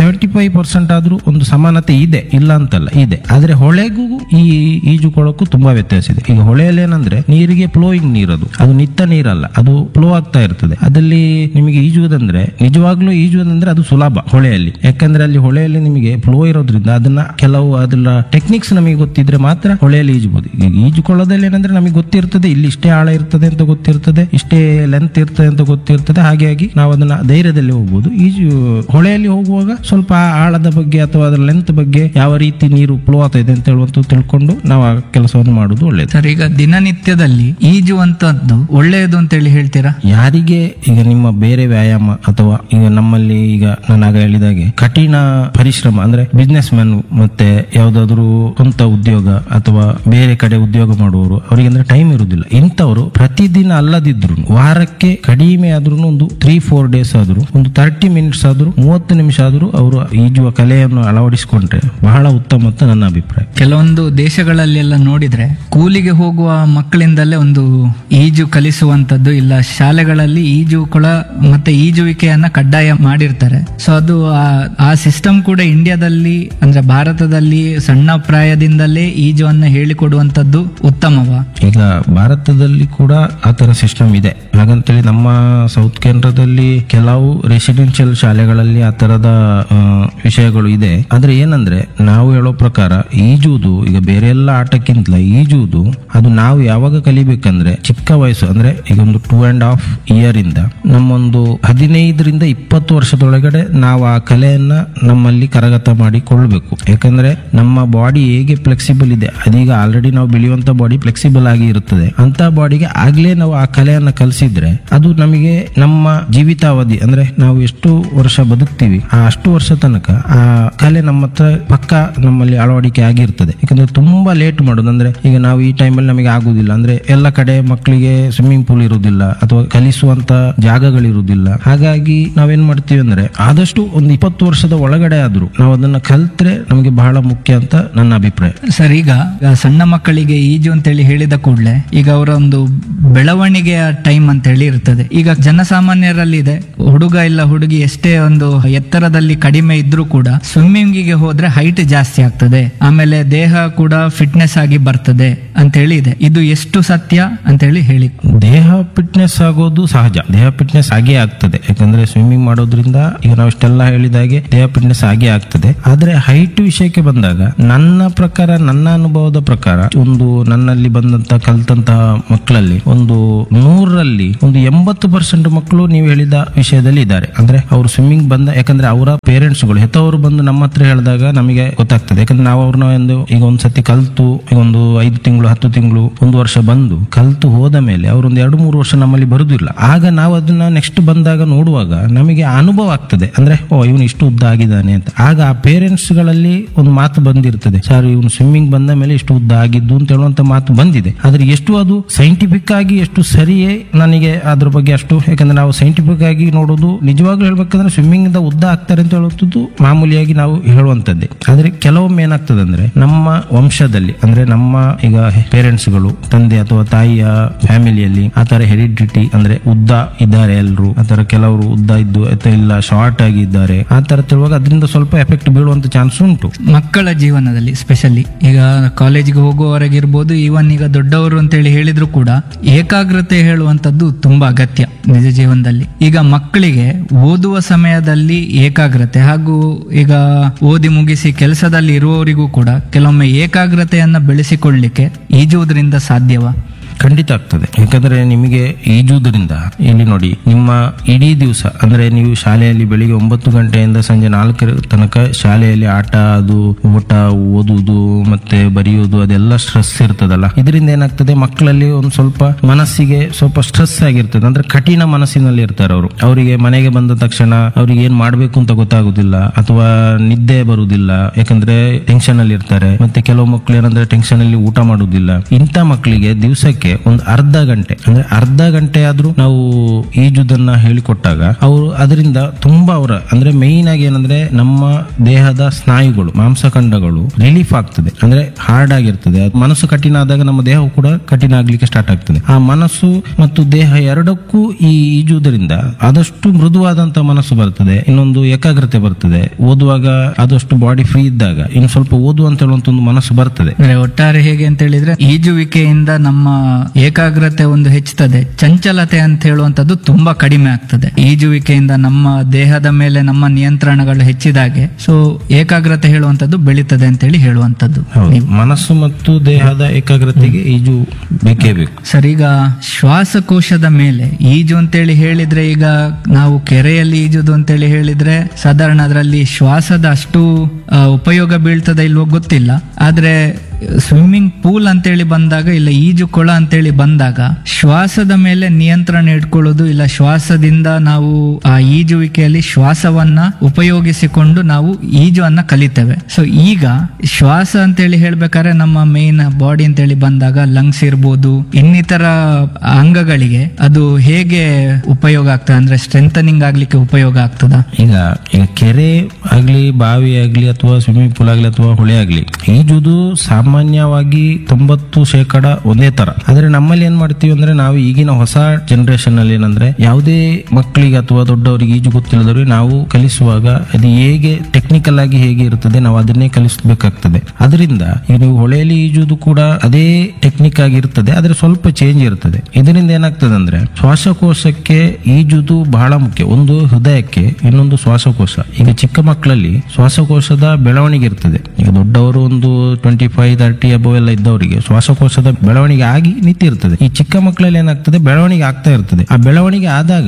75% ಆದ್ರೂ ಒಂದು ಸಮಾನತೆ ಇದೆ, ಇಲ್ಲ ಅಂತಲ್ಲ, ಇದೆ. ಆದ್ರೆ ಹೊಳೆಗೂ ಈ ಈಜುಕೊಳಕ್ಕೂ ತುಂಬಾ ವ್ಯತ್ಯಾಸ ಇದೆ. ಈಗ ಹೊಳೆಯಲ್ಲಿ ಏನಂದ್ರೆ ನೀರಿಗೆ ಫ್ಲೋಯಿಂಗ್ ನೀರದು, ಅದು ನಿತ್ತ ನೀರಲ್ಲ, ಅದು ಫ್ಲೋ ಆಗ್ತಾ ಇರ್ತದೆ. ಅದಲ್ಲಿ ನಿಮಗೆ ಈಜುವುದಂದ್ರೆ ನಿಜವಾಗ್ಲೂ ಈಜುವುದಂದ್ರೆ ಅದು ಸುಲಭ ಹೊಳೆಯಲ್ಲಿ. ಯಾಕಂದ್ರೆ ಅಲ್ಲಿ ಹೊಳೆಯಲ್ಲಿ ನಿಮಗೆ ಫ್ಲೋ ಇರೋದ್ರಿಂದ ಅದನ್ನ ಕೆಲವು ಅದನ್ನ ಟೆಕ್ನಿಕ್ಸ್ ನಮಗೆ ಗೊತ್ತಿದ್ರೆ ಮಾತ್ರ ಹೊಳೆಯಲ್ಲಿ ಈಜಬಹುದು. ಈಗ ಈಜುಕೊಳ್ಳೋದಲ್ಲಿ ಏನಂದ್ರೆ ನಮಗೆ ಗೊತ್ತಿರ್ತದೆ, ಇಲ್ಲಿ ಇಷ್ಟೇ ಆಳ ಇರ್ತದೆ ಅಂತ ಗೊತ್ತಿರ್ತದೆ, ಇಷ್ಟೇ ಲೆಂತ್ ಇರ್ತದೆ ಅಂತ ಗೊತ್ತಿರ್ತದೆ. ಹಾಗಾಗಿ ನಾವು ಅದನ್ನ ಧೈರ್ಯದಲ್ಲಿ ಹೋಗ್ಬೋದು. ಹೊಳೆಯಲ್ಲಿ ಹೋಗುವಾಗ ಸ್ವಲ್ಪ ಆಳದ ಬಗ್ಗೆ ಅಥವಾ ಅದರ ಲೆಂತ್ ಬಗ್ಗೆ ಯಾವ ರೀತಿ ನೀರು ಫ್ಲೋ ಆಗ್ತಾ ಇದೆ ಅಂತ ಹೇಳುವಂತ ತಿಳ್ಕೊಂಡು ನಾವು ಆ ಕೆಲಸವನ್ನು ಮಾಡುವುದು ಒಳ್ಳೆಯದು. ಸರ್, ಈಗ ದಿನನಿತ್ಯದಲ್ಲಿ ಈಜುವಂತದ್ದು ಒಳ್ಳೆಯದು ಅಂತ ಹೇಳಿ ಹೇಳ್ತೀರಾ? ಯಾರಿಗೆ ಈಗ ನಿಮ್ಮ ಬೇರೆ ವ್ಯಾಯಾಮ ಅಥವಾ ಈಗ ನಮ್ಮಲ್ಲಿ ಈಗ ನಾನಾಗ ಹೇಳಿದಾಗೆ ಕಠಿಣ ಪರಿಶ್ರಮ ಅಂದ್ರೆ ಬಿಸ್ನೆಸ್ ಮ್ಯಾನ್ ಮತ್ತೆ ಯಾವ್ದಾದ್ರು ಸ್ವಂತ ಉದ್ಯೋಗ ಅಥವಾ ಬೇರೆ ಕಡೆ ಉದ್ಯೋಗ ಮಾಡುವವರು, ಅವರಿಗೆ ಅಂದ್ರೆ ಟೈಮ್ ಇರುವುದಿಲ್ಲ. ಇಂಥವರು ಪ್ರತಿದಿನ ಅಲ್ಲದಿದ್ರು ವಾರಕ್ಕೆ ಕಡಿಮೆ ಆದ್ರೂ ಒಂದು 3-4 ಡೇಸ್ ಆದ್ರೂ ಒಂದು 30 ಮಿನಿಟ್ಸ್ ಆದ್ರೂ 30 ನಿಮಿಷ ಆದ್ರೂ ಅವರು ಈಜುವ ಕಲೆಯನ್ನು ಅಳವಡಿಸಿಕೊಂಡ್ರೆ ಬಹಳ ಉತ್ತಮ ಅಂತ ನನ್ನ ಅಭಿಪ್ರಾಯ. ಕೆಲವೊಂದು ದೇಶಗಳಲ್ಲೆಲ್ಲ ನೋಡಿದ್ರೆ ಕೂಲಿಗೆ ಹೋಗುವ ಮಕ್ಕಳಿಂದಲೇ ಒಂದು ಈಜು ಕಲಿಸುವಂತದ್ದು, ಇಲ್ಲ ಶಾಲೆಗಳಲ್ಲಿ ಈಜುಕೊಳ ಮತ್ತೆ ಈಜುವಿಕೆಯನ್ನ ಕಡ್ಡಾಯ ಮಾಡಿರ್ತಾರೆ. ಸೊ ಅದು ಆ ಸಿಸ್ಟಮ್ ಕೂಡ ಇಂಡಿಯಾದಲ್ಲಿ ಅಂದ್ರೆ ಭಾರತದಲ್ಲಿ ಸಣ್ಣ ಪ್ರಾಯದಿಂದಲೇ ಈಜುವನ್ನ ಹೇಳಿಕೊಡುವಂತದ್ದು ಉತ್ತಮವಾ? ಈಗ ಭಾರತದಲ್ಲಿ ಕೂಡ ಆತರ ಸಿಸ್ಟಮ್ ಇದೆ. ಹಾಗಂತೇಳಿ ನಮ್ಮ ಸೌತ್ ಕೇಂದ್ರದಲ್ಲಿ ಕೆಲವು ರೆಸಿಡೆನ್ಷಿಯಲ್ ಶಾಲೆಗಳಲ್ಲಿ ಆ ತರದ ವಿಷಯಗಳು ಇದೆ. ಆದ್ರೆ ಏನಂದ್ರೆ ನಾವು ಹೇಳೋ ಪ್ರಕಾರ ಈಜುವುದು ಈಗ ಬೇರೆ ಎಲ್ಲ ಆಟಕ್ಕಿಂತಲ ಈಜುವುದು ಅದು ನಾವು ಯಾವಾಗ ಕಲಿಬೇಕಂದ್ರೆ ಚಿಕ್ಕ ವಯಸ್ಸು ಅಂದ್ರೆ ಈಗ ಒಂದು 2.5 ಇಯರ್ ಇಂದ ನಮ್ಮೊಂದು 15ರಿಂದ 20 ವರ್ಷದೊಳಗಡೆ ನಾವು ಆ ಕಲೆಯನ್ನ ನಮ್ಮಲ್ಲಿ ಕರಗತ ಮಾಡಿಕೊಳ್ಬೇಕು. ಯಾಕಂದ್ರೆ ನಮ್ಮ ಬಾಡಿ ಹೇಗೆ ಫ್ಲೆಕ್ಸಿಬಲ್ ಇದೆ, ಅದೀಗ ಆಲ್ರೆಡಿ ನಾವು ಬೆಳೆಯುವಂತ ಬಾಡಿ ಫ್ಲೆಕ್ಸಿಬಲ್ ಆಗಿ ಇರುತ್ತದೆ. ಅಂತ ಬಾಡಿಗೆ ಆಗ್ಲೇ ನಾವು ಆ ಕಲೆಯನ್ನ ಕಲಿಸಿದ್ರೆ ಅದು ನಮಗೆ ನಮ್ಮ ಜೀವಿತಾವಧಿ ಅಂದ್ರೆ ನಾವು ಎಷ್ಟು ವರ್ಷ ಬದುಕ್ತೀವಿ ಅಷ್ಟು ವರ್ಷ ತನಕ ಆ ಕಲೆ ನಮ್ಮ ಹತ್ರ ಪಕ್ಕ ನಮ್ಮಲ್ಲಿ ಅಳವಡಿಕೆ ಆಗಿರ್ತದೆ. ಯಾಕಂದ್ರೆ ತುಂಬಾ ಲೇಟ್ ಮಾಡೋದು ಅಂದ್ರೆ ಈಗ ನಾವು ಈ ಟೈಮಲ್ಲಿ ನಮಗೆ ಆಗುದಿಲ್ಲ ಅಂದ್ರೆ ಎಲ್ಲ ಕಡೆ ಕಡೆ ಮಕ್ಕಳಿಗೆ ಸ್ವಿಮ್ಮಿಂಗ್ ಪೂಲ್ ಇರುವುದಿಲ್ಲ ಅಥವಾ ಕಲಿಸುವಂತ ಜಾಗಗಳಿರುವುದಿಲ್ಲ. ಹಾಗಾಗಿ ನಾವೇನ್ ಮಾಡ್ತೀವಿ ಅಂದ್ರೆ ಆದಷ್ಟು ಒಂದು 20 ವರ್ಷದ ಒಳಗಡೆ ಆದ್ರೂ ನಾವು ಅದನ್ನ ಕಲ್ತ್ರೆ ನಮಗೆ ಬಹಳ ಮುಖ್ಯ ಅಂತ ನನ್ನ ಅಭಿಪ್ರಾಯ. ಸರ್, ಈಗ ಸಣ್ಣ ಮಕ್ಕಳಿಗೆ ಈಜು ಅಂತೇಳಿ ಹೇಳಿದ ಕೂಡಲೇ ಈಗ ಅವರ ಒಂದು ಬೆಳವಣಿಗೆಯ ಟೈಮ್ ಅಂತ ಹೇಳಿ ಇರ್ತದೆ. ಈಗ ಜನಸಾಮಾನ್ಯರಲ್ಲಿ ಇದೆ, ಹುಡುಗ ಇಲ್ಲ ಹುಡುಗಿ ಎಷ್ಟೇ ಒಂದು ಎತ್ತರದಲ್ಲಿ ಕಡಿಮೆ ಇದ್ರೂ ಕೂಡ ಸ್ವಿಮ್ಮಿಂಗಿಗೆ ಹೋದ್ರೆ ಹೈಟ್ ಜಾಸ್ತಿ ಆಗ್ತದೆ, ಆಮೇಲೆ ದೇಹ ಕೂಡ ಫಿಟ್ನೆಸ್ ಆಗಿ ಬರ್ತದೆ ಅಂತ ಹೇಳಿ ಇದೆ. ಇದು ಎಷ್ಟು ಸತ್ಯ ಅಂತ ಹೇಳಿ ದೇಹ ಫಿಟ್ನೆಸ್ ಆಗೋದು ಸಹಜ, ದೇಹ ಫಿಟ್ನೆಸ್ ಆಗೇ ಆಗ್ತದೆ. ಯಾಕಂದ್ರೆ ಸ್ವಿಮ್ಮಿಂಗ್ ಮಾಡೋದ್ರಿಂದ ಈಗ ನಾವು ಇಷ್ಟೆಲ್ಲ ಹೇಳಿದಾಗೆ ದೇಹ ಫಿಟ್ನೆಸ್ ಆಗೇ ಆಗ್ತದೆ. ಆದ್ರೆ ಹೈಟ್ ವಿಷಯಕ್ಕೆ ಬಂದಾಗ ನನ್ನ ಪ್ರಕಾರ, ನನ್ನ ಅನುಭವದ ಪ್ರಕಾರ, ಒಂದು ನನ್ನಲ್ಲಿ ಬಂದಂತ ಕಲ್ತಂತಹ ಮಕ್ಕಳಲ್ಲಿ ಒಂದು 100ರಲ್ಲಿ ಒಂದು 80% ಮಕ್ಕಳು ನೀವು ಹೇಳಿದ ವಿಷಯದಲ್ಲಿ ಇದ್ದಾರೆ. ಅಂದ್ರೆ ಅವರು ಸ್ವಿಮ್ಮಿಂಗ್ ಬಂದ, ಯಾಕಂದ್ರೆ ಅವರ ಪೇರೆಂಟ್ಸ್ಗಳು ಹೆತ್ತವರು ಬಂದು ನಮ್ಮ ಹತ್ರ ಹೇಳಿದಾಗ ನಮಗೆ ಗೊತ್ತಾಗ್ತದೆ. ಯಾಕಂದ್ರೆ ನಾವು ಅವ್ರನ್ನ ಈಗ ಒಂದ್ಸತಿ ಕಲ್ತು ಈಗ ಒಂದು 5 ತಿಂಗಳು 10 ತಿಂಗಳು 1 ವರ್ಷ ಬಂದು ಕಲ್ತು ಹೋದ ಮೇಲೆ ಅವ್ರು ಒಂದು 2-3 ವರ್ಷ ನಮ್ಮಲ್ಲಿ ಬರುದಿಲ್ಲ. ಆಗ ನಾವು ಅದನ್ನ ನೆಕ್ಸ್ಟ್ ಬಂದಾಗ ನೋಡುವಾಗ ನಮಗೆ ಅನುಭವ ಆಗ್ತದೆ. ಅಂದ್ರೆ ಇವನು ಇಷ್ಟು ಉದ್ದ ಆಗಿದ್ದಾನೆ ಅಂತ. ಆಗ ಆ ಪೇರೆಂಟ್ಸ್ ಗಳಲ್ಲಿ ಒಂದು ಮಾತು ಬಂದಿರ್ತದೆ, ಸರ್ ಇವನು ಸ್ವಿಮ್ಮಿಂಗ್ ಬಂದ ಮೇಲೆ ಇಷ್ಟು ಉದ್ದ ಆಗಿದ್ದು ಅಂತ ಹೇಳುವಂತ ಮಾತು ಬಂದಿದೆ. ಆದ್ರೆ ಎಷ್ಟು ಅದು ಸೈಂಟಿಫಿಕ್ ಆಗಿ ಎಷ್ಟು ಸರಿಯೇ ನನಗೆ ಅದ್ರ ಬಗ್ಗೆ ಅಷ್ಟು, ಯಾಕಂದ್ರೆ ನಾವು ಸೈಂಟಿಫಿಕ್ ಆಗಿ ನೋಡೋದು ನಿಜವಾಗ್ಲೂ ಹೇಳ್ಬೇಕಂದ್ರೆ ಸ್ವಿಮ್ಮಿಂಗ್ ಇಂದ ಉದ್ದ ಆಗ್ತಾರೆ ಅಂತ ಹೇಳುವಂಥದ್ದು ಮಾಮೂಲಿಯಾಗಿ ನಾವು ಹೇಳುವಂತದ್ದೇ. ಆದ್ರೆ ಕೆಲವೊಮ್ಮೆ ಏನಾಗ್ತದೆ ಅಂದ್ರೆ ನಮ್ಮ ವಂಶದಲ್ಲಿ, ಅಂದ್ರೆ ನಮ್ಮ ಈಗ ಪೇರೆಂಟ್ಸ್ ಗಳು, ತಂದೆ ಅಥವಾ ತಾಯಿಯ ಫ್ಯಾಮಿಲಿಯಲ್ಲಿ ಆ ತರ ಹೆರಿಡಿಟಿ ಅಂದ್ರೆ ಉದ್ದ ಇದ್ದಾರೆ ಎಲ್ಲರೂ, ಆ ತರ ಕೆಲವರು ಉದ್ದ ಇದ್ದು ಅಥವಾ ಇಲ್ಲ ಶಾರ್ಟ್ ಆಗಿ ಇದ್ದಾರೆ, ಆ ತರ ತಿಳುವಾಗ ಅದರಿಂದ ಸ್ವಲ್ಪ ಎಫೆಕ್ಟ್ ಬೀಳುವಂತ ಚಾನ್ಸ್ ಉಂಟು. ಮಕ್ಕಳ ಜೀವನದಲ್ಲಿ ಸ್ಪೆಷಲಿ ಈಗ ಕಾಲೇಜಿಗೆ ಹೋಗುವವರೆಗಿರ್ಬೋದು, ಈವನ್ ಈಗ ದೊಡ್ಡವರು ಅಂತೇಳಿ ಹೇಳಿದ್ರು ಕೂಡ ಏಕಾಗ್ರತೆ ಹೇಳುವಂತದ್ದು ತುಂಬಾ ಅಗತ್ಯ ನಿಜ ಜೀವನದಲ್ಲಿ. ಈಗ ಮಕ್ಕಳಿಗೆ ಓದುವ ಸಮಯದಲ್ಲಿ ಏಕಾಗ್ರತೆ ಹಾಗೂ ಈಗ ಓದಿ ಮುಗಿಸಿ ಕೆಲಸದಲ್ಲಿ ಇರುವವರಿಗೂ ಕೂಡ ಕೆಲವೊಮ್ಮೆ ಏಕಾಗ್ರತೆಯನ್ನ ಬೆಳೆಸಿಕೊಳ್ಳಲಿಕ್ಕೆ ಈಜುವುದರಿಂದ ಸಾಧ್ಯವಾ? ಖಂಡಿತ ಆಗ್ತದೆ. ಯಾಕಂದ್ರೆ ನಿಮಗೆ ಈಜುವುದರಿಂದ ಇಲ್ಲಿ ನೋಡಿ, ನಿಮ್ಮ ಇಡೀ ದಿವಸ ಅಂದ್ರೆ ನೀವು ಶಾಲೆಯಲ್ಲಿ ಬೆಳಿಗ್ಗೆ 9 ಗಂಟೆಯಿಂದ ಸಂಜೆ 4 ತನಕ ಶಾಲೆಯಲ್ಲಿ ಆಟ, ಅದು ಊಟ, ಓದುವುದು ಮತ್ತೆ ಬರೆಯುವುದು ಅದೆಲ್ಲ ಸ್ಟ್ರೆಸ್ ಇರ್ತದಲ್ಲ. ಇದರಿಂದ ಏನಾಗ್ತದೆ, ಮಕ್ಕಳಲ್ಲಿ ಒಂದು ಸ್ವಲ್ಪ ಮನಸ್ಸಿಗೆ ಸ್ವಲ್ಪ ಸ್ಟ್ರೆಸ್ ಆಗಿರ್ತದೆ. ಅಂದ್ರೆ ಕಠಿಣ ಮನಸ್ಸಿನಲ್ಲಿ ಇರ್ತಾರೆ ಅವರು. ಅವರಿಗೆ ಮನೆಗೆ ಬಂದ ತಕ್ಷಣ ಅವ್ರಿಗೆ ಏನ್ ಮಾಡ್ಬೇಕು ಅಂತ ಗೊತ್ತಾಗುದಿಲ್ಲ, ಅಥವಾ ನಿದ್ದೆ ಬರುವುದಿಲ್ಲ, ಯಾಕಂದ್ರೆ ಟೆನ್ಷನ್ ಅಲ್ಲಿ ಇರ್ತಾರೆ. ಮತ್ತೆ ಕೆಲವು ಮಕ್ಕಳು ಏನಂದ್ರೆ ಟೆನ್ಷನ್ ಅಲ್ಲಿ ಊಟ ಮಾಡುವುದಿಲ್ಲ. ಇಂಥ ಮಕ್ಕಳಿಗೆ ದಿವಸಕ್ಕೆ ಒಂದು ಅರ್ಧ ಗಂಟೆ ಆದ್ರೂ ನಾವು ಈಜುದನ್ನ ಹೇಳಿಕೊಟ್ಟಾಗ ಅವರು ಅದರಿಂದ ತುಂಬಾ ಅಂದ್ರೆ ಮೈನ್ ಆಗಿ ಏನಂದ್ರೆ ನಮ್ಮ ದೇಹದ ಸ್ನಾಯುಗಳು, ಮಾಂಸಖಂಡಗಳು ರಿಲೀಫ್ ಆಗ್ತದೆ. ಅಂದ್ರೆ ಹಾರ್ಡ್ ಆಗಿರ್ತದೆ. ಮನಸ್ಸು ಕಠಿಣ ಆದಾಗ ನಮ್ಮ ದೇಹ ಕೂಡ ಕಠಿಣ ಆಗ್ಲಿಕ್ಕೆ ಸ್ಟಾರ್ಟ್ ಆಗ್ತದೆ. ಆ ಮನಸ್ಸು ಮತ್ತು ದೇಹ ಎರಡಕ್ಕೂ ಈ ಈಜುವುದರಿಂದ ಆದಷ್ಟು ಮೃದುವಾದಂತ ಮನಸ್ಸು ಬರ್ತದೆ, ಇನ್ನೊಂದು ಏಕಾಗ್ರತೆ ಬರ್ತದೆ. ಓದುವಾಗ ಆದಷ್ಟು ಬಾಡಿ ಫ್ರೀ ಇದ್ದಾಗ ಇನ್ನು ಸ್ವಲ್ಪ ಓದು ಅಂತ ಹೇಳುವಂತ ಒಂದು ಮನಸ್ಸು ಬರ್ತದೆ. ಒಟ್ಟಾರೆ ಹೇಗೆ ಅಂತ ಹೇಳಿದ್ರೆ ಈಜುವಿಕೆಯಿಂದ ನಮ್ಮ ಏಕಾಗ್ರತೆ ಒಂದು ಹೆಚ್ಚುತ್ತದೆ, ಚಂಚಲತೆ ಅಂತ ಹೇಳುವಂತದ್ದು ತುಂಬಾ ಕಡಿಮೆ ಆಗ್ತದೆ. ಈಜುವಿಕೆಯಿಂದ ನಮ್ಮ ದೇಹದ ಮೇಲೆ ನಮ್ಮ ನಿಯಂತ್ರಣಗಳು ಹೆಚ್ಚಿದಾಗೆ ಸೊ ಏಕಾಗ್ರತೆ ಹೇಳುವಂತದ್ದು ಬೆಳೀತದೆ ಅಂತ ಹೇಳಿ ಹೇಳುವಂತದ್ದು. ಮನಸ್ಸು ಮತ್ತು ದೇಹದ ಏಕಾಗ್ರತೆಗೆ ಈಜು ಬೇಕೇ ಬೇಕು. ಸರ್, ಈಗ ಶ್ವಾಸಕೋಶದ ಮೇಲೆ ಈಜು ಅಂತೇಳಿ ಹೇಳಿದ್ರೆ, ಈಗ ನಾವು ಕೆರೆಯಲ್ಲಿ ಈಜುದು ಅಂತೇಳಿ ಹೇಳಿದ್ರೆ ಸಾಧಾರಣ ಅದರಲ್ಲಿ ಶ್ವಾಸದ ಅಷ್ಟು ಉಪಯೋಗ ಬೀಳ್ತದೆ ಇಲ್ವೋ ಗೊತ್ತಿಲ್ಲ. ಆದ್ರೆ ಸ್ವಿಮ್ಮಿಂಗ್ ಪೂಲ್ ಅಂತೇಳಿ ಬಂದಾಗ, ಇಲ್ಲ ಈಜು ಕೊಳ ಅಂತೇಳಿ ಬಂದಾಗ ಶ್ವಾಸದ ಮೇಲೆ ನಿಯಂತ್ರಣ ಇಟ್ಕೊಳ್ಳೋದು, ಇಲ್ಲ ಶ್ವಾಸದಿಂದ ನಾವು ಆ ಈಜುವಿಕೆಯಲ್ಲಿ ಶ್ವಾಸವನ್ನ ಉಪಯೋಗಿಸಿಕೊಂಡು ನಾವು ಈಜುವನ್ನ ಕಲಿತೇವೆ. ಸೊ ಈಗ ಶ್ವಾಸ ಅಂತೇಳಿ ಹೇಳ್ಬೇಕಾದ್ರೆ ನಮ್ಮ ಮೇನ್ ಬಾಡಿ ಅಂತೇಳಿ ಬಂದಾಗ ಲಂಗ್ಸ್ ಇರ್ಬೋದು, ಇನ್ನಿತರ ಅಂಗಗಳಿಗೆ ಅದು ಹೇಗೆ ಉಪಯೋಗ ಆಗ್ತದೆ, ಅಂದ್ರೆ ಸ್ಟ್ರೆಂಥನಿಂಗ್ ಆಗ್ಲಿಕ್ಕೆ ಉಪಯೋಗ ಆಗ್ತದ? ಈಗ ಕೆರೆ ಆಗ್ಲಿ, ಬಾವಿ ಆಗ್ಲಿ, ಅಥವಾ ಸ್ವಿಮ್ಮಿಂಗ್ ಪೂಲ್ ಆಗ್ಲಿ, ಅಥವಾ ಹೊಳೆ ಆಗ್ಲಿ, ಈಜುದು ಸಾಮಾನ್ಯವಾಗಿ 90% ಒಂದೇ ತರ. ಆದ್ರೆ ನಮ್ಮಲ್ಲಿ ಏನ್ ಮಾಡ್ತೀವಿ ಅಂದ್ರೆ, ನಾವು ಈಗಿನ ಹೊಸ ಜನರೇಷನ್ ಅಲ್ಲಿ ಏನಂದ್ರೆ, ಯಾವುದೇ ಮಕ್ಕಳಿಗೆ ಅಥವಾ ದೊಡ್ಡವರಿಗೆ ಈಜು ಗೊತ್ತಿಲ್ಲದವ್ರಿಗೆ ನಾವು ಕಲಿಸುವಾಗ ಅದು ಹೇಗೆ ಟೆಕ್ನಿಕಲ್ ಆಗಿ ಹೇಗೆ ಇರ್ತದೆ ನಾವು ಅದನ್ನೇ ಕಲಿಸಬೇಕಾಗ್ತದೆ. ಅದರಿಂದ ಈಗ ನೀವು ಹೊಳೆಯಲ್ಲಿ ಈಜುದು ಕೂಡ ಅದೇ ಟೆಕ್ನಿಕ್ ಆಗಿ ಇರ್ತದೆ, ಆದ್ರೆ ಸ್ವಲ್ಪ ಚೇಂಜ್ ಇರ್ತದೆ. ಇದರಿಂದ ಏನಾಗ್ತದೆ ಅಂದ್ರೆ, ಶ್ವಾಸಕೋಶಕ್ಕೆ ಈಜುದು ಬಹಳ ಮುಖ್ಯ. ಒಂದು ಹೃದಯಕ್ಕೆ, ಇನ್ನೊಂದು ಶ್ವಾಸಕೋಶ. ಈಗ ಚಿಕ್ಕ ಮಕ್ಕಳಲ್ಲಿ ಶ್ವಾಸಕೋಶದ ಬೆಳವಣಿಗೆ ಇರ್ತದೆ. ಈಗ ದೊಡ್ಡವರು ಒಂದು 25-30 ಅಬವ್ ಎಲ್ಲ ಇದ್ದವರಿಗೆ ಶ್ವಾಸಕೋಶದ ಬೆಳವಣಿಗೆ ಆಗಿ ನಿಂತಿರ್ತದೆ. ಈ ಚಿಕ್ಕ ಮಕ್ಕಳಲ್ಲಿ ಏನಾಗ್ತದೆ, ಬೆಳವಣಿಗೆ ಆಗ್ತಾ ಇರ್ತದೆ. ಆ ಬೆಳವಣಿಗೆ ಆದಾಗ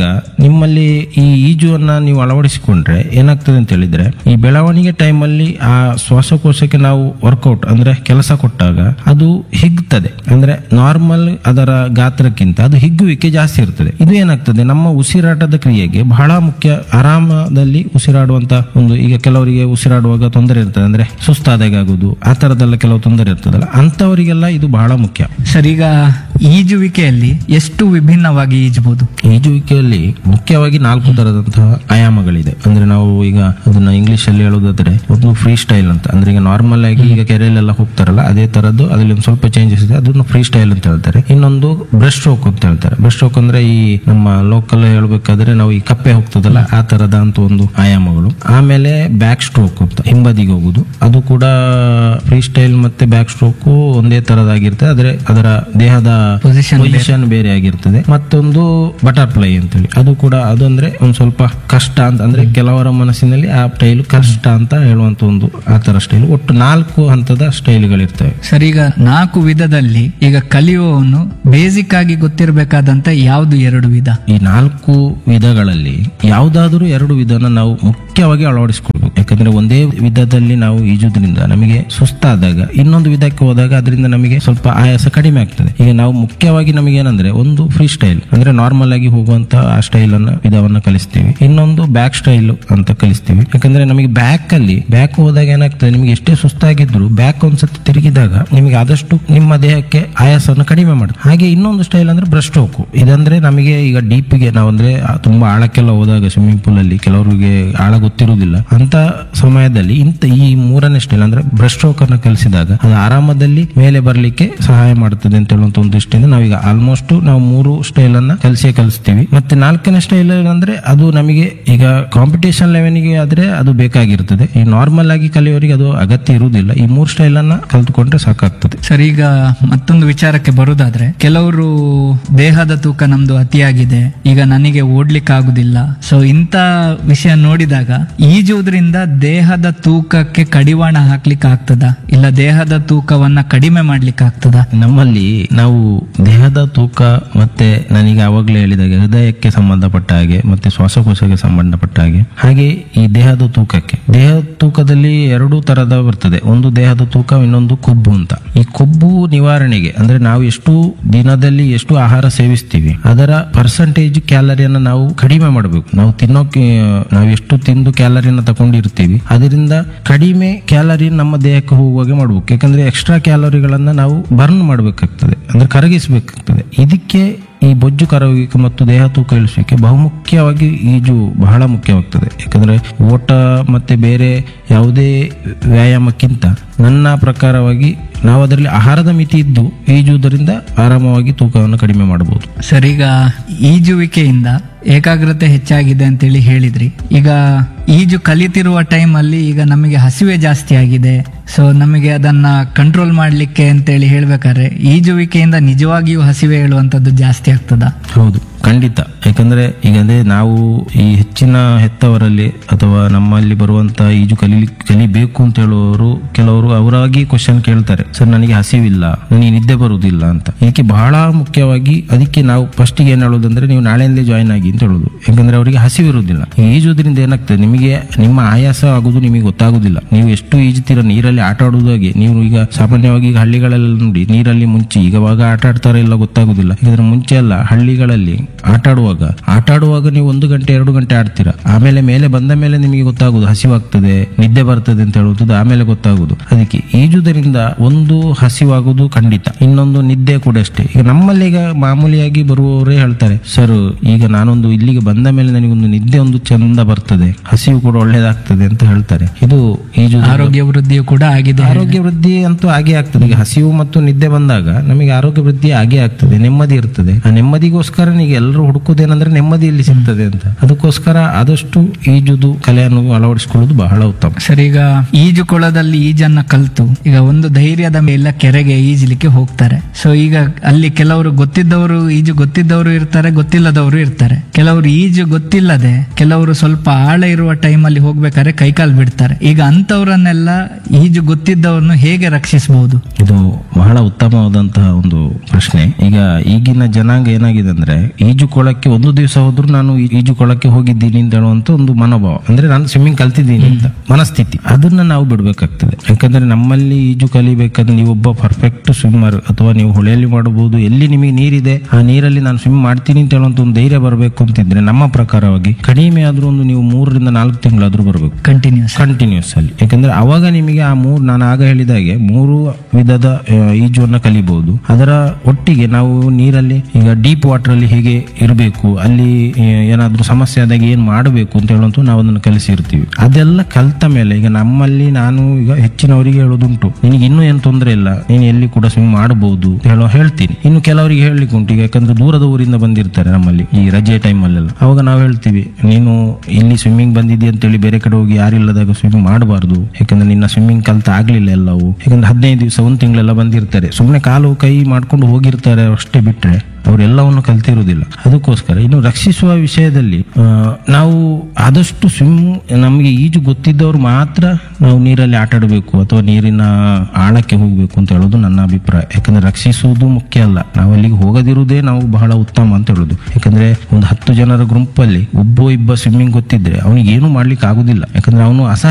ನಿಮ್ಮಲ್ಲಿ ಈ ಈಜುವನ್ನ ನೀವು ಅಳವಡಿಸಿಕೊಂಡ್ರೆ ಏನಾಗ್ತದೆ ಅಂತ ಹೇಳಿದ್ರೆ, ಈ ಬೆಳವಣಿಗೆ ಟೈಮಲ್ಲಿ ಆ ಶ್ವಾಸಕೋಶಕ್ಕೆ ನಾವು ವರ್ಕೌಟ್ ಅಂದ್ರೆ ಕೆಲಸ ಕೊಟ್ಟಾಗ ಅದು ಹಿಗ್ತದೆ. ಅಂದ್ರೆ ನಾರ್ಮಲ್ ಅದರ ಗಾತ್ರಕ್ಕಿಂತ ಅದು ಹಿಗ್ಗುವಿಕೆ ಜಾಸ್ತಿ ಇರ್ತದೆ. ಇದು ಏನಾಗ್ತದೆ, ನಮ್ಮ ಉಸಿರಾಟದ ಕ್ರಿಯೆಗೆ ಬಹಳ ಮುಖ್ಯ. ಆರಾಮದಲ್ಲಿ ಉಸಿರಾಡುವಂತ ಒಂದು, ಈಗ ಕೆಲವರಿಗೆ ಉಸಿರಾಡುವಾಗ ತೊಂದರೆ ಇರ್ತದೆ, ಅಂದ್ರೆ ಸುಸ್ತಾದಾಗ ಆಗುದು, ಆ ತರದೆಲ್ಲ ಕೆಲವು ತೊಂದರೆ ಇರ್ತದಲ್ಲ, ಅಂತವರಿಗೆಲ್ಲ ಇದು ಬಹಳ ಮುಖ್ಯ. ಸರ್, ಈಗ ಈಜುವಿಕೆಯಲ್ಲಿ ಎಷ್ಟು ವಿಭಿನ್ನವಾಗಿ ಈಜಬಹುದು? ಈಜುವಿಕೆಯಲ್ಲಿ ಮುಖ್ಯವಾಗಿ 4 ತರದಂತಹ ಆಯಾಮಗಳಿದೆ. ಅಂದ್ರೆ ನಾವು ಈಗ ಅದನ್ನ ಇಂಗ್ಲಿಷ್ ಅಲ್ಲಿ ಹೇಳೋದಾದ್ರೆ, ಒಂದು ಫ್ರೀ ಸ್ಟೈಲ್ ಅಂತ, ಅಂದ್ರೆ ಈಗ ನಾರ್ಮಲ್ ಆಗಿ ಈಗ ಕೆರೆಯಲ್ಲೆಲ್ಲ ಹೋಗ್ತಾರಲ್ಲ ಅದೇ ತರದ್ದು, ಅದ್ರಲ್ಲಿ ಒಂದು ಸ್ವಲ್ಪ ಚೇಂಜಸ್ ಇದೆ, ಅದನ್ನು ಫ್ರೀ ಸ್ಟೈಲ್ ಅಂತ ಹೇಳ್ತಾರೆ. ಇನ್ನೊಂದು ಬ್ರೆಸ್ಟ್ ಸ್ಟ್ರೋಕ್ ಅಂತ ಹೇಳ್ತಾರೆ. ಬ್ರೆಸ್ಟ್ ಸ್ಟ್ರೋಕ್ ಅಂದ್ರೆ ಈ ನಮ್ಮ ಲೋಕಲ್ ಹೇಳ್ಬೇಕಾದ್ರೆ ನಾವು ಈ ಕಪ್ಪೆ ಹೋಗ್ತದಲ್ಲ ಆ ತರದ ಅಂತ ಒಂದು ಆಯಾಮಗಳು. ಆಮೇಲೆ ಬ್ಯಾಕ್ ಸ್ಟ್ರೋಕ್ ಅಂತ, ಹಿಂಬದಿಗೆ ಹೋಗುದು, ಅದು ಕೂಡ ಫ್ರೀ ಸ್ಟೈಲ್ ಮತ್ತೆ ಬ್ಯಾಕ್ ಸ್ಟ್ರೋಕ್ ಒಂದೇ ತರದಾಗಿರ್ತದೆ, ಆದ್ರೆ ಅದರ ದೇಹದ ಪೊಸಿಷನ್ ಬೇರೆ ಆಗಿರ್ತದೆ. ಮತ್ತೊಂದು ಬಟರ್ಫ್ಲೈ ಅಂತೇಳಿ, ಅದು ಕೂಡ ಅದು ಅಂದ್ರೆ ಒಂದ್ ಸ್ವಲ್ಪ ಕಷ್ಟ ಅಂತ, ಅಂದ್ರೆ ಕೆಲವರ ಮನಸ್ಸಿನಲ್ಲಿ ಆ ಸ್ಟೈಲ್ ಕಷ್ಟ ಅಂತ ಹೇಳುವಂತ ಒಂದು ಆ ತರ ಸ್ಟೈಲ್. ಒಟ್ಟು 4 ಹಂತದ ಸ್ಟೈಲ್ಗಳಿರ್ತವೆ. ಸರ್, ಈಗ 4 ವಿಧದಲ್ಲಿ ಈಗ ಕಲಿಯುವವನು ಬೇಸಿಕ್ ಆಗಿ ಗೊತ್ತಿರಬೇಕಾದಂತ ಯಾವ್ದು 2 ವಿಧ? ಈ 4 ವಿಧಗಳಲ್ಲಿ ಯಾವ್ದಾದ್ರೂ 2 ವಿಧನ ನಾವು ಮುಖ್ಯವಾಗಿ ಅಳವಡಿಸಿಕೊಳ್ಬೇಕು. ಯಾಕಂದ್ರೆ ಒಂದೇ ವಿಧದಲ್ಲಿ ನಾವು ಈಜುದ್ರಿಂದ ನಮಗೆ ಸುಸ್ತಾದಾಗ ಇನ್ನೊಂದು ವಿಧಕ್ಕೆ ಹೋದಾಗ ಅದರಿಂದ ನಮಗೆ ಸ್ವಲ್ಪ ಆಯಾಸ ಕಡಿಮೆ ಆಗ್ತದೆ. ಈಗ ನಾವು ಮುಖ್ಯವಾಗಿ ನಮಗೆ ಏನಂದ್ರೆ, ಒಂದು ಫ್ರೀ ಸ್ಟೈಲ್ ಅಂದ್ರೆ ನಾರ್ಮಲ್ ಆಗಿ ಹೋಗುವಂತ ಆ ಸ್ಟೈಲ್ ಅನ್ನ ವಿಧವನ್ನ ಕಲಿಸ್ತೀವಿ. ಇನ್ನೊಂದು ಬ್ಯಾಕ್ ಸ್ಟೈಲ್ ಅಂತ ಕಲಿಸ್ತೀವಿ. ಯಾಕಂದ್ರೆ ನಮಗೆ ಬ್ಯಾಕ್ ಹೋದಾಗ ಏನಾಗ್ತದೆ, ನಿಮಗೆ ಎಷ್ಟೇ ಸುಸ್ತಾಗಿದ್ರು ಬ್ಯಾಕ್ ಒಂದ್ಸತಿ ತಿರುಗಿದಾಗ ನಿಮಗೆ ಆದಷ್ಟು ನಿಮ್ಮ ದೇಹಕ್ಕೆ ಆಯಾಸವನ್ನು ಕಡಿಮೆ ಮಾಡುತ್ತೆ. ಹಾಗೆ ಇನ್ನೊಂದು ಸ್ಟೈಲ್ ಅಂದ್ರೆ ಬ್ರೆಸ್ಟ್ ಸ್ಟ್ರೋಕ್. ಇದಂದ್ರೆ ನಮಗೆ ಈಗ ಡೀಪ್ಗೆ ನಾವು ಅಂದ್ರೆ ತುಂಬಾ ಆಳಕ್ಕೆಲ್ಲ ಹೋದಾಗ ಸ್ವಿಮ್ಮಿಂಗ್ ಪೂಲ್ ಅಲ್ಲಿ ಕೆಲವರಿಗೆ ಆಳ ಗೊತ್ತಿರುವುದಿಲ್ಲ, ಅಂತ ಸಮಯದಲ್ಲಿ ಈ 3ನೇ ಸ್ಟೈಲ್ ಅಂದ್ರೆ ಬ್ರೆಸ್ಟ್ ಸ್ಟ್ರೋಕ್ ಅನ್ನ ಕಲಿಸಿದಾಗ ಅದು ಆರಾಮದಲ್ಲಿ ಮೇಲೆ ಬರ್ಲಿಕ್ಕೆ ಸಹಾಯ ಮಾಡುತ್ತದೆ ಅಂತ ಹೇಳುವಂತ ಒಂದು ದೃಷ್ಟಿಯಿಂದ ನಾವೀಗ ಆಲ್ಮೋಸ್ಟ್ ನಾವು 3 ಸ್ಟೈಲ್ ಅನ್ನ ಕಲಿಸ್ತೀವಿ. ಮತ್ತೆ 4ನೇ ಸ್ಟೈಲ್ ಅಂದ್ರೆ ಅದು ನಮಗೆ ಈಗ ಕಾಂಪಿಟೇಷನ್ ಲೆವೆಲ್ಗೆ ಆದ್ರೆ ಅದು ಬೇಕಾಗಿರ್ತದೆ. ಈ ನಾರ್ಮಲ್ ಆಗಿ ಕಲಿಯೋರಿಗೆ ಅದು ಅಗತ್ಯ ಇರುವುದಿಲ್ಲ. ಈ 3 ಸ್ಟೈಲ್ ಅನ್ನ ಕಲ್ತುಕೊಂಡ್ರೆ ಸಾಕಾಗ್ತದೆ. ಸರ್, ಈಗ ಮತ್ತೊಂದು ವಿಚಾರಕ್ಕೆ ಬರುದಾದ್ರೆ, ಕೆಲವರು ದೇಹದ ತೂಕ ನಮ್ದು ಅತಿಯಾಗಿದೆ, ಈಗ ನನಗೆ ಓಡ್ಲಿಕ್ಕೆ ಆಗುದಿಲ್ಲ, ಸೊ ಇಂತ ವಿಷಯ ನೋಡಿದಾಗ ಈಜುವುದರಿಂದ ದೇಹದ ತೂಕಕ್ಕೆ ಕಡಿವಾಣ ಹಾಕ್ಲಿಕ್ಕೆ ಆಗ್ತದ, ಇಲ್ಲ ದೇಹದ ತೂಕವನ್ನ ಕಡಿಮೆ ಮಾಡ್ಲಿಕ್ಕೆ ಆಗ್ತದ? ನಮ್ಮಲ್ಲಿ ನಾವು ದೇಹದ ತೂಕ ಮತ್ತೆ ನನಗೆ ಆವಾಗಲೇ ಹೇಳಿದಾಗ ಹೃದಯಕ್ಕೆ ಸಂಬಂಧಪಟ್ಟ ಹಾಗೆ ಮತ್ತೆ ಶ್ವಾಸಕೋಶಕ್ಕೆ ಸಂಬಂಧಪಟ್ಟ ಹಾಗೆ ಈ ದೇಹದ ತೂಕದಲ್ಲಿ 2 ತರದ ಬರ್ತದೆ. ಒಂದು ದೇಹದ ತೂಕ, ಇನ್ನೊಂದು ಕೊಬ್ಬು ಅಂತ. ಈ ಕೊಬ್ಬು ನಿವಾರಣೆಗೆ ಅಂದ್ರೆ ನಾವು ಎಷ್ಟು ದಿನದಲ್ಲಿ ಎಷ್ಟು ಆಹಾರ ಸೇವಿಸ್ತೀವಿ ಅದರ ಪರ್ಸೆಂಟೇಜ್ ಕ್ಯಾಲರಿಯನ್ನು ನಾವು ಕಡಿಮೆ ಮಾಡಬೇಕು. ನಾವು ಎಷ್ಟು ತಿಂದು ಕ್ಯಾಲರಿಯನ್ನು ತಗೊಂಡಿರ್ತೀವಿ ಅದರಿಂದ ಕಡಿಮೆ ಕ್ಯಾಲರಿ ನಮ್ಮ ದೇಹಕ್ಕೆ ಹೋಗುವಾಗೆ ಮಾಡ್ಬೇಕು. ಯಾಕಂದ್ರೆ ಎಕ್ಸ್ಟ್ರಾ ಕ್ಯಾಲರಿಗಳನ್ನ ನಾವು ಬರ್ನ್ ಮಾಡಬೇಕಾಗ್ತದೆ, ಅಂದ್ರೆ ಕರಗಿಸಬೇಕಾಗ್ತದೆ. ಇದಕ್ಕೆ ಈ ಬೊಜ್ಜು ಕರಗುವಿಕೆ ಮತ್ತು ದೇಹ ತೂಕ ಇಳಿಸಲಿಕ್ಕೆ ಬಹುಮುಖ್ಯವಾಗಿ ಈಜು ಬಹಳ ಮುಖ್ಯವಾಗ್ತದೆ. ಯಾಕಂದ್ರೆ ಓಟ ಮತ್ತೆ ಬೇರೆ ಯಾವುದೇ ವ್ಯಾಯಾಮಕ್ಕಿಂತ ನನ್ನ ಪ್ರಕಾರವಾಗಿ ನಾವು ಅದರಲ್ಲಿ ಆಹಾರದ ಮಿತಿ ಇದ್ದು ಈಜುವುದರಿಂದ ಆರಾಮವಾಗಿ ತೂಕವನ್ನು ಕಡಿಮೆ ಮಾಡಬಹುದು. ಸರ್, ಈಗ ಈಜುವಿಕೆಯಿಂದ ಏಕಾಗ್ರತೆ ಹೆಚ್ಚಾಗಿದೆ ಅಂತೇಳಿ ಹೇಳಿದ್ರಿ. ಈಗ ಈಜು ಕಲಿತಿರುವ ಟೈಮ್ ಅಲ್ಲಿ ಈಗ ನಮಗೆ ಹಸಿವೆ ಜಾಸ್ತಿ ಆಗಿದೆ, ಸೊ ನಮಗೆ ಅದನ್ನ ಕಂಟ್ರೋಲ್ ಮಾಡ್ಲಿಕ್ಕೆ ಅಂತೇಳಿ ಹೇಳ್ಬೇಕಾದ್ರೆ ಈಜುವಿಕೆಯಿಂದ ನಿಜವಾಗಿಯೂ ಹಸಿವೆ ಹೇಳುವಂತದ್ದು ಜಾಸ್ತಿ ಆಗ್ತದಾ? ಹೌದು, ಖಂಡಿತ. ಯಾಕಂದ್ರೆ ಈಗ ನಾವು ಈ ಹೆಚ್ಚಿನ ಹೆತ್ತವರಲ್ಲಿ ಅಥವಾ ನಮ್ಮಲ್ಲಿ ಬರುವಂತ ಈಜು ಕಲಿಬೇಕು ಅಂತ ಹೇಳುವವರು ಕೆಲವರು ಅವರಾಗಿ ಕ್ವಶನ್ ಕೇಳ್ತಾರೆ, ಸರ್ ನನಗೆ ಹಸಿವಿಲ್ಲ, ನನಗೆ ನಿದ್ದೆ ಬರುವುದಿಲ್ಲ ಅಂತ. ಇದಕ್ಕೆ ಬಹಳ ಮುಖ್ಯವಾಗಿ ಅದಕ್ಕೆ ನಾವು ಫಸ್ಟ್ ಏನ್ ಹೇಳೋದಂದ್ರೆ, ನೀವು ನಾಳೆಯಿಂದಲೇ ಜಾಯಿನ್ ಆಗಿ ಅಂತ ಹೇಳುದು. ಯಾಕಂದ್ರೆ ಅವರಿಗೆ ಹಸಿವಿರುವುದಿಲ್ಲ. ಈಜುವುದರಿಂದ ಏನಾಗ್ತದೆ, ನಿಮಗೆ ನಿಮ್ಮ ಆಯಾಸ ಆಗುದು ನಿಮಗೆ ಗೊತ್ತಾಗುದಿಲ್ಲ. ನೀವು ಎಷ್ಟು ಈಜುತ್ತೀರ, ನೀರಲ್ಲಿ ಆಟ ಆಡುವುದಾಗಿ ನೀವು ಈಗ ಸಾಮಾನ್ಯವಾಗಿ ಈಗ ಹಳ್ಳಿಗಳೆಲ್ಲ ನೋಡಿ ನೀರಲ್ಲಿ ಮುಂಚೆ ಈಗವಾಗ ಆಟ ಆಡ್ತಾರೆ ಇಲ್ಲ ಗೊತ್ತಾಗುದಿಲ್ಲ. ಯಾಕಂದ್ರೆ ಮುಂಚೆ ಎಲ್ಲ ಹಳ್ಳಿಗಳಲ್ಲಿ ಆಟ ಆಡುವಾಗ ನೀವು 1 ಗಂಟೆ 2 ಗಂಟೆ ಆಡ್ತೀರಾ. ಆಮೇಲೆ ಮೇಲೆ ಬಂದ ಮೇಲೆ ನಿಮಗೆ ಗೊತ್ತಾಗುದು ಹಸಿವಾಗ್ತದೆ, ನಿದ್ದೆ ಬರ್ತದೆ ಅಂತ ಹೇಳುವುದು ಆಮೇಲೆ ಗೊತ್ತಾಗುದು. ಅದಕ್ಕೆ ಈಜುವುದರಿಂದ ಒಂದು ಹಸಿವಾಗುದು ಖಂಡಿತ, ಇನ್ನೊಂದು ನಿದ್ದೆ ಕೂಡ ಅಷ್ಟೇ. ಈಗ ನಮ್ಮಲ್ಲಿ ಈಗ ಮಾಮೂಲಿಯಾಗಿ ಬರುವವರೇ ಹೇಳ್ತಾರೆ, ಸರ್ ಈಗ ನಾನೊಂದು ಇಲ್ಲಿಗೆ ಬಂದ ಮೇಲೆ ನನಗೊಂದು ನಿದ್ದೆ ಒಂದು ಚಂದ ಬರ್ತದೆ, ಹಸಿವು ಕೂಡ ಒಳ್ಳೇದಾಗ್ತದೆ ಅಂತ ಹೇಳ್ತಾರೆ. ಇದು ಈಜು ಆರೋಗ್ಯ ವೃದ್ಧಿಯು ಕೂಡ ಆಗಿದೆ. ಆರೋಗ್ಯ ವೃದ್ಧಿ ಅಂತೂ ಆಗೇ ಆಗ್ತದೆ. ಈಗ ಹಸಿವು ಮತ್ತು ನಿದ್ದೆ ಬಂದಾಗ ನಮಗೆ ಆರೋಗ್ಯ ವೃದ್ಧಿ ಆಗೇ ಆಗ್ತದೆ, ನೆಮ್ಮದಿ ಇರ್ತದೆ. ಆ ನೆಮ್ಮದಿಗೋಸ್ಕರ ನೀವು ಎಲ್ಲರೂ ಹುಡುಕುದೇನಂದ್ರೆ ನೆಮ್ಮದಿ ಇಲ್ಲಿ ಸಿಗ್ತದೆ ಅಂತ. ಅದಕ್ಕೋಸ್ಕರ ಆದಷ್ಟು ಈಜುದು ಕಲೆಯನ್ನು ಅಳವಡಿಸಿಕೊಳ್ಳುವುದು ಬಹಳ ಉತ್ತಮ. ಸರ್, ಈಗ ಈಜು ಕೊಳದಲ್ಲಿ ಈಜನ್ನ ಕಲ್ತು ಈಗ ಒಂದು ಧೈರ್ಯದ ಮೇಲೆ ಕೆರೆಗೆ ಈಜಲಿಕ್ಕೆ ಹೋಗ್ತಾರೆ. ಸೊ ಈಗ ಅಲ್ಲಿ ಕೆಲವರು ಈಜು ಗೊತ್ತಿದ್ದವರು ಇರ್ತಾರೆ, ಗೊತ್ತಿಲ್ಲದವರು ಇರ್ತಾರೆ. ಕೆಲವರು ಈಜು ಗೊತ್ತಿಲ್ಲದೆ, ಕೆಲವರು ಸ್ವಲ್ಪ ಆಳ ಇರುವ ಟೈಮ್ ಅಲ್ಲಿ ಹೋಗ್ಬೇಕಾದ್ರೆ ಕೈಕಾಲು ಬಿಡ್ತಾರೆ. ಈಗ ಅಂತವ್ರನ್ನೆಲ್ಲ ಈಜು ಗೊತ್ತಿದ್ದವ್ರನ್ನು ಹೇಗೆ ರಕ್ಷಿಸಬಹುದು? ಇದು ಬಹಳ ಉತ್ತಮವಾದಂತಹ ಒಂದು ಪ್ರಶ್ನೆ. ಈಗ ಈಗಿನ ಜನಾಂಗ ಏನಾಗಿದೆ ಅಂದ್ರೆ ಈಜು ಈಜು ಕೊಳಕ್ಕೆ ಒಂದು ದಿವಸ ಹೋದ್ರು ನಾನು ಈಜು ಕೊಳಕ್ಕೆ ಹೋಗಿದ್ದೀನಿ ಅಂತ ಹೇಳುವಂತ ಒಂದು ಮನೋಭಾವ, ಅಂದ್ರೆ ನಾನು ಸ್ವಿಮ್ಮಿಂಗ್ ಕಲ್ತಿದ್ದೀನಿ ಅಂತ ಮನಸ್ಥಿತಿ, ಅದನ್ನ ನಾವು ಬಿಡ್ಬೇಕಾಗ್ತದೆ. ಯಾಕಂದ್ರೆ ನಮ್ಮಲ್ಲಿ ಈಜು ಕಲಿಬೇಕಾದ್ರೆ ನೀವು ಒಬ್ಬ ಪರ್ಫೆಕ್ಟ್ ಸ್ವಿಮ್ಮರ್ ಅಥವಾ ನೀವು ಹೊಳೆಯಲ್ಲಿ ಮಾಡಬಹುದು, ಎಲ್ಲಿ ನಿಮಗೆ ನೀರಿದೆ ಆ ನೀರಲ್ಲಿ ನಾನು ಸ್ವಿಮ್ ಮಾಡ್ತೀನಿ ಅಂತ ಹೇಳುವಂತ ಒಂದು ಧೈರ್ಯ ಬರಬೇಕು ಅಂತಿದ್ರೆ ನಮ್ಮ ಪ್ರಕಾರವಾಗಿ ಕಡಿಮೆ ಆದ್ರೂ ಒಂದು ನೀವು 3 ರಿಂದ 4 ತಿಂಗಳಾದ್ರೂ ಬರಬೇಕು ಕಂಟಿನ್ಯೂಸ್ ಅಲ್ಲಿ. ಯಾಕಂದ್ರೆ ಅವಾಗ ನಿಮಗೆ ಆ ನಾನು ಆಗ ಹೇಳಿದಾಗೆ 3 ವಿಧದ ಈಜುವನ್ನ ಕಲಿಬಹುದು. ಅದರ ಒಟ್ಟಿಗೆ ನಾವು ನೀರಲ್ಲಿ ಈಗ ಡೀಪ್ ವಾಟರ್ ಅಲ್ಲಿ ಹೇಗೆ ಇರಬೇಕು, ಅಲ್ಲಿ ಏನಾದ್ರೂ ಸಮಸ್ಯೆ ಆದಾಗ ಏನ್ ಮಾಡಬೇಕು ಅಂತ ಹೇಳುವಂತ ನಾವು ಅದನ್ನು ಕಲಿಸಿರ್ತೀವಿ. ಅದೆಲ್ಲ ಕಲ್ತ ಮೇಲೆ ಈಗ ನಮ್ಮಲ್ಲಿ ನಾನು ಈಗ ಹೆಚ್ಚಿನವರಿಗೆ ಹೇಳೋದುಂಟು, ನಿನಗೆ ಇನ್ನೂ ಏನ್ ತೊಂದರೆ ಇಲ್ಲ, ನೀನು ಎಲ್ಲಿ ಕೂಡ ಸ್ವಿಮ್ ಮಾಡಬಹುದು ಹೇಳ್ತೀನಿ. ಇನ್ನು ಕೆಲವರಿಗೆ ಹೇಳಲಿಕ್ಕೆ ಉಂಟು, ಈಗ ಯಾಕಂದ್ರೆ ದೂರದ ಊರಿಂದ ಬಂದಿರ್ತಾರೆ ನಮ್ಮಲ್ಲಿ ಈ ರಜೆ ಟೈಮ್ ಅಲ್ಲೆಲ್ಲ, ಅವಾಗ ನಾವು ಹೇಳ್ತೀವಿ ನೀನು ಇಲ್ಲಿ ಸ್ವಿಮ್ಮಿಂಗ್ ಬಂದಿದ್ದಿ ಅಂತೇಳಿ ಬೇರೆ ಕಡೆ ಹೋಗಿ ಯಾರಿಲ್ಲದಾಗ ಸ್ವಿಮ್ಮಿಂಗ್ ಮಾಡಬಾರ್ದು. ಯಾಕಂದ್ರೆ ನಿನ್ನ ಸ್ವಿಮ್ಮಿಂಗ್ ಕಲ್ತ ಆಗ್ಲಿಲ್ಲ ಎಲ್ಲವೂ. ಯಾಕಂದ್ರೆ 15 ದಿವಸ 1 ತಿಂಗಳೆಲ್ಲ ಬಂದಿರ್ತಾರೆ, ಸುಮ್ಮನೆ ಕಾಲು ಕೈ ಮಾಡ್ಕೊಂಡು ಹೋಗಿರ್ತಾರೆ ಅಷ್ಟೇ, ಬಿಟ್ರೆ ಅವರೆಲ್ಲವನ್ನು ಕಲ್ತಿರುವುದಿಲ್ಲ. ಅದಕ್ಕೋಸ್ಕರ ಇನ್ನು ರಕ್ಷಿಸುವ ವಿಷಯದಲ್ಲಿ ನಾವು ಆದಷ್ಟು ನಮಗೆ ಈಜು ಗೊತ್ತಿದ್ದವರು ಮಾತ್ರ ನಾವು ನೀರಲ್ಲಿ ಆಟ ಆಡಬೇಕು ಅಥವಾ ನೀರಿನ ಆಳಕ್ಕೆ ಹೋಗ್ಬೇಕು ಅಂತ ಹೇಳೋದು ನನ್ನ ಅಭಿಪ್ರಾಯ. ಯಾಕಂದ್ರೆ ರಕ್ಷಿಸುವುದು ಮುಖ್ಯ ಅಲ್ಲ, ನಾವು ಅಲ್ಲಿಗೆ ಹೋಗದಿರುವುದೇ ನಾವು ಬಹಳ ಉತ್ತಮ ಅಂತ ಹೇಳುದು. ಯಾಕಂದ್ರೆ ಒಂದು 10 ಜನರ ಗ್ರೂಪ್ ಅಲ್ಲಿ ಒಬ್ಬ ಸ್ವಿಮ್ಮಿಂಗ್ ಗೊತ್ತಿದ್ರೆ ಅವನಿಗೆ ಏನು ಮಾಡ್ಲಿಕ್ಕೆ ಆಗುದಿಲ್ಲ. ಯಾಕಂದ್ರೆ ಅವನು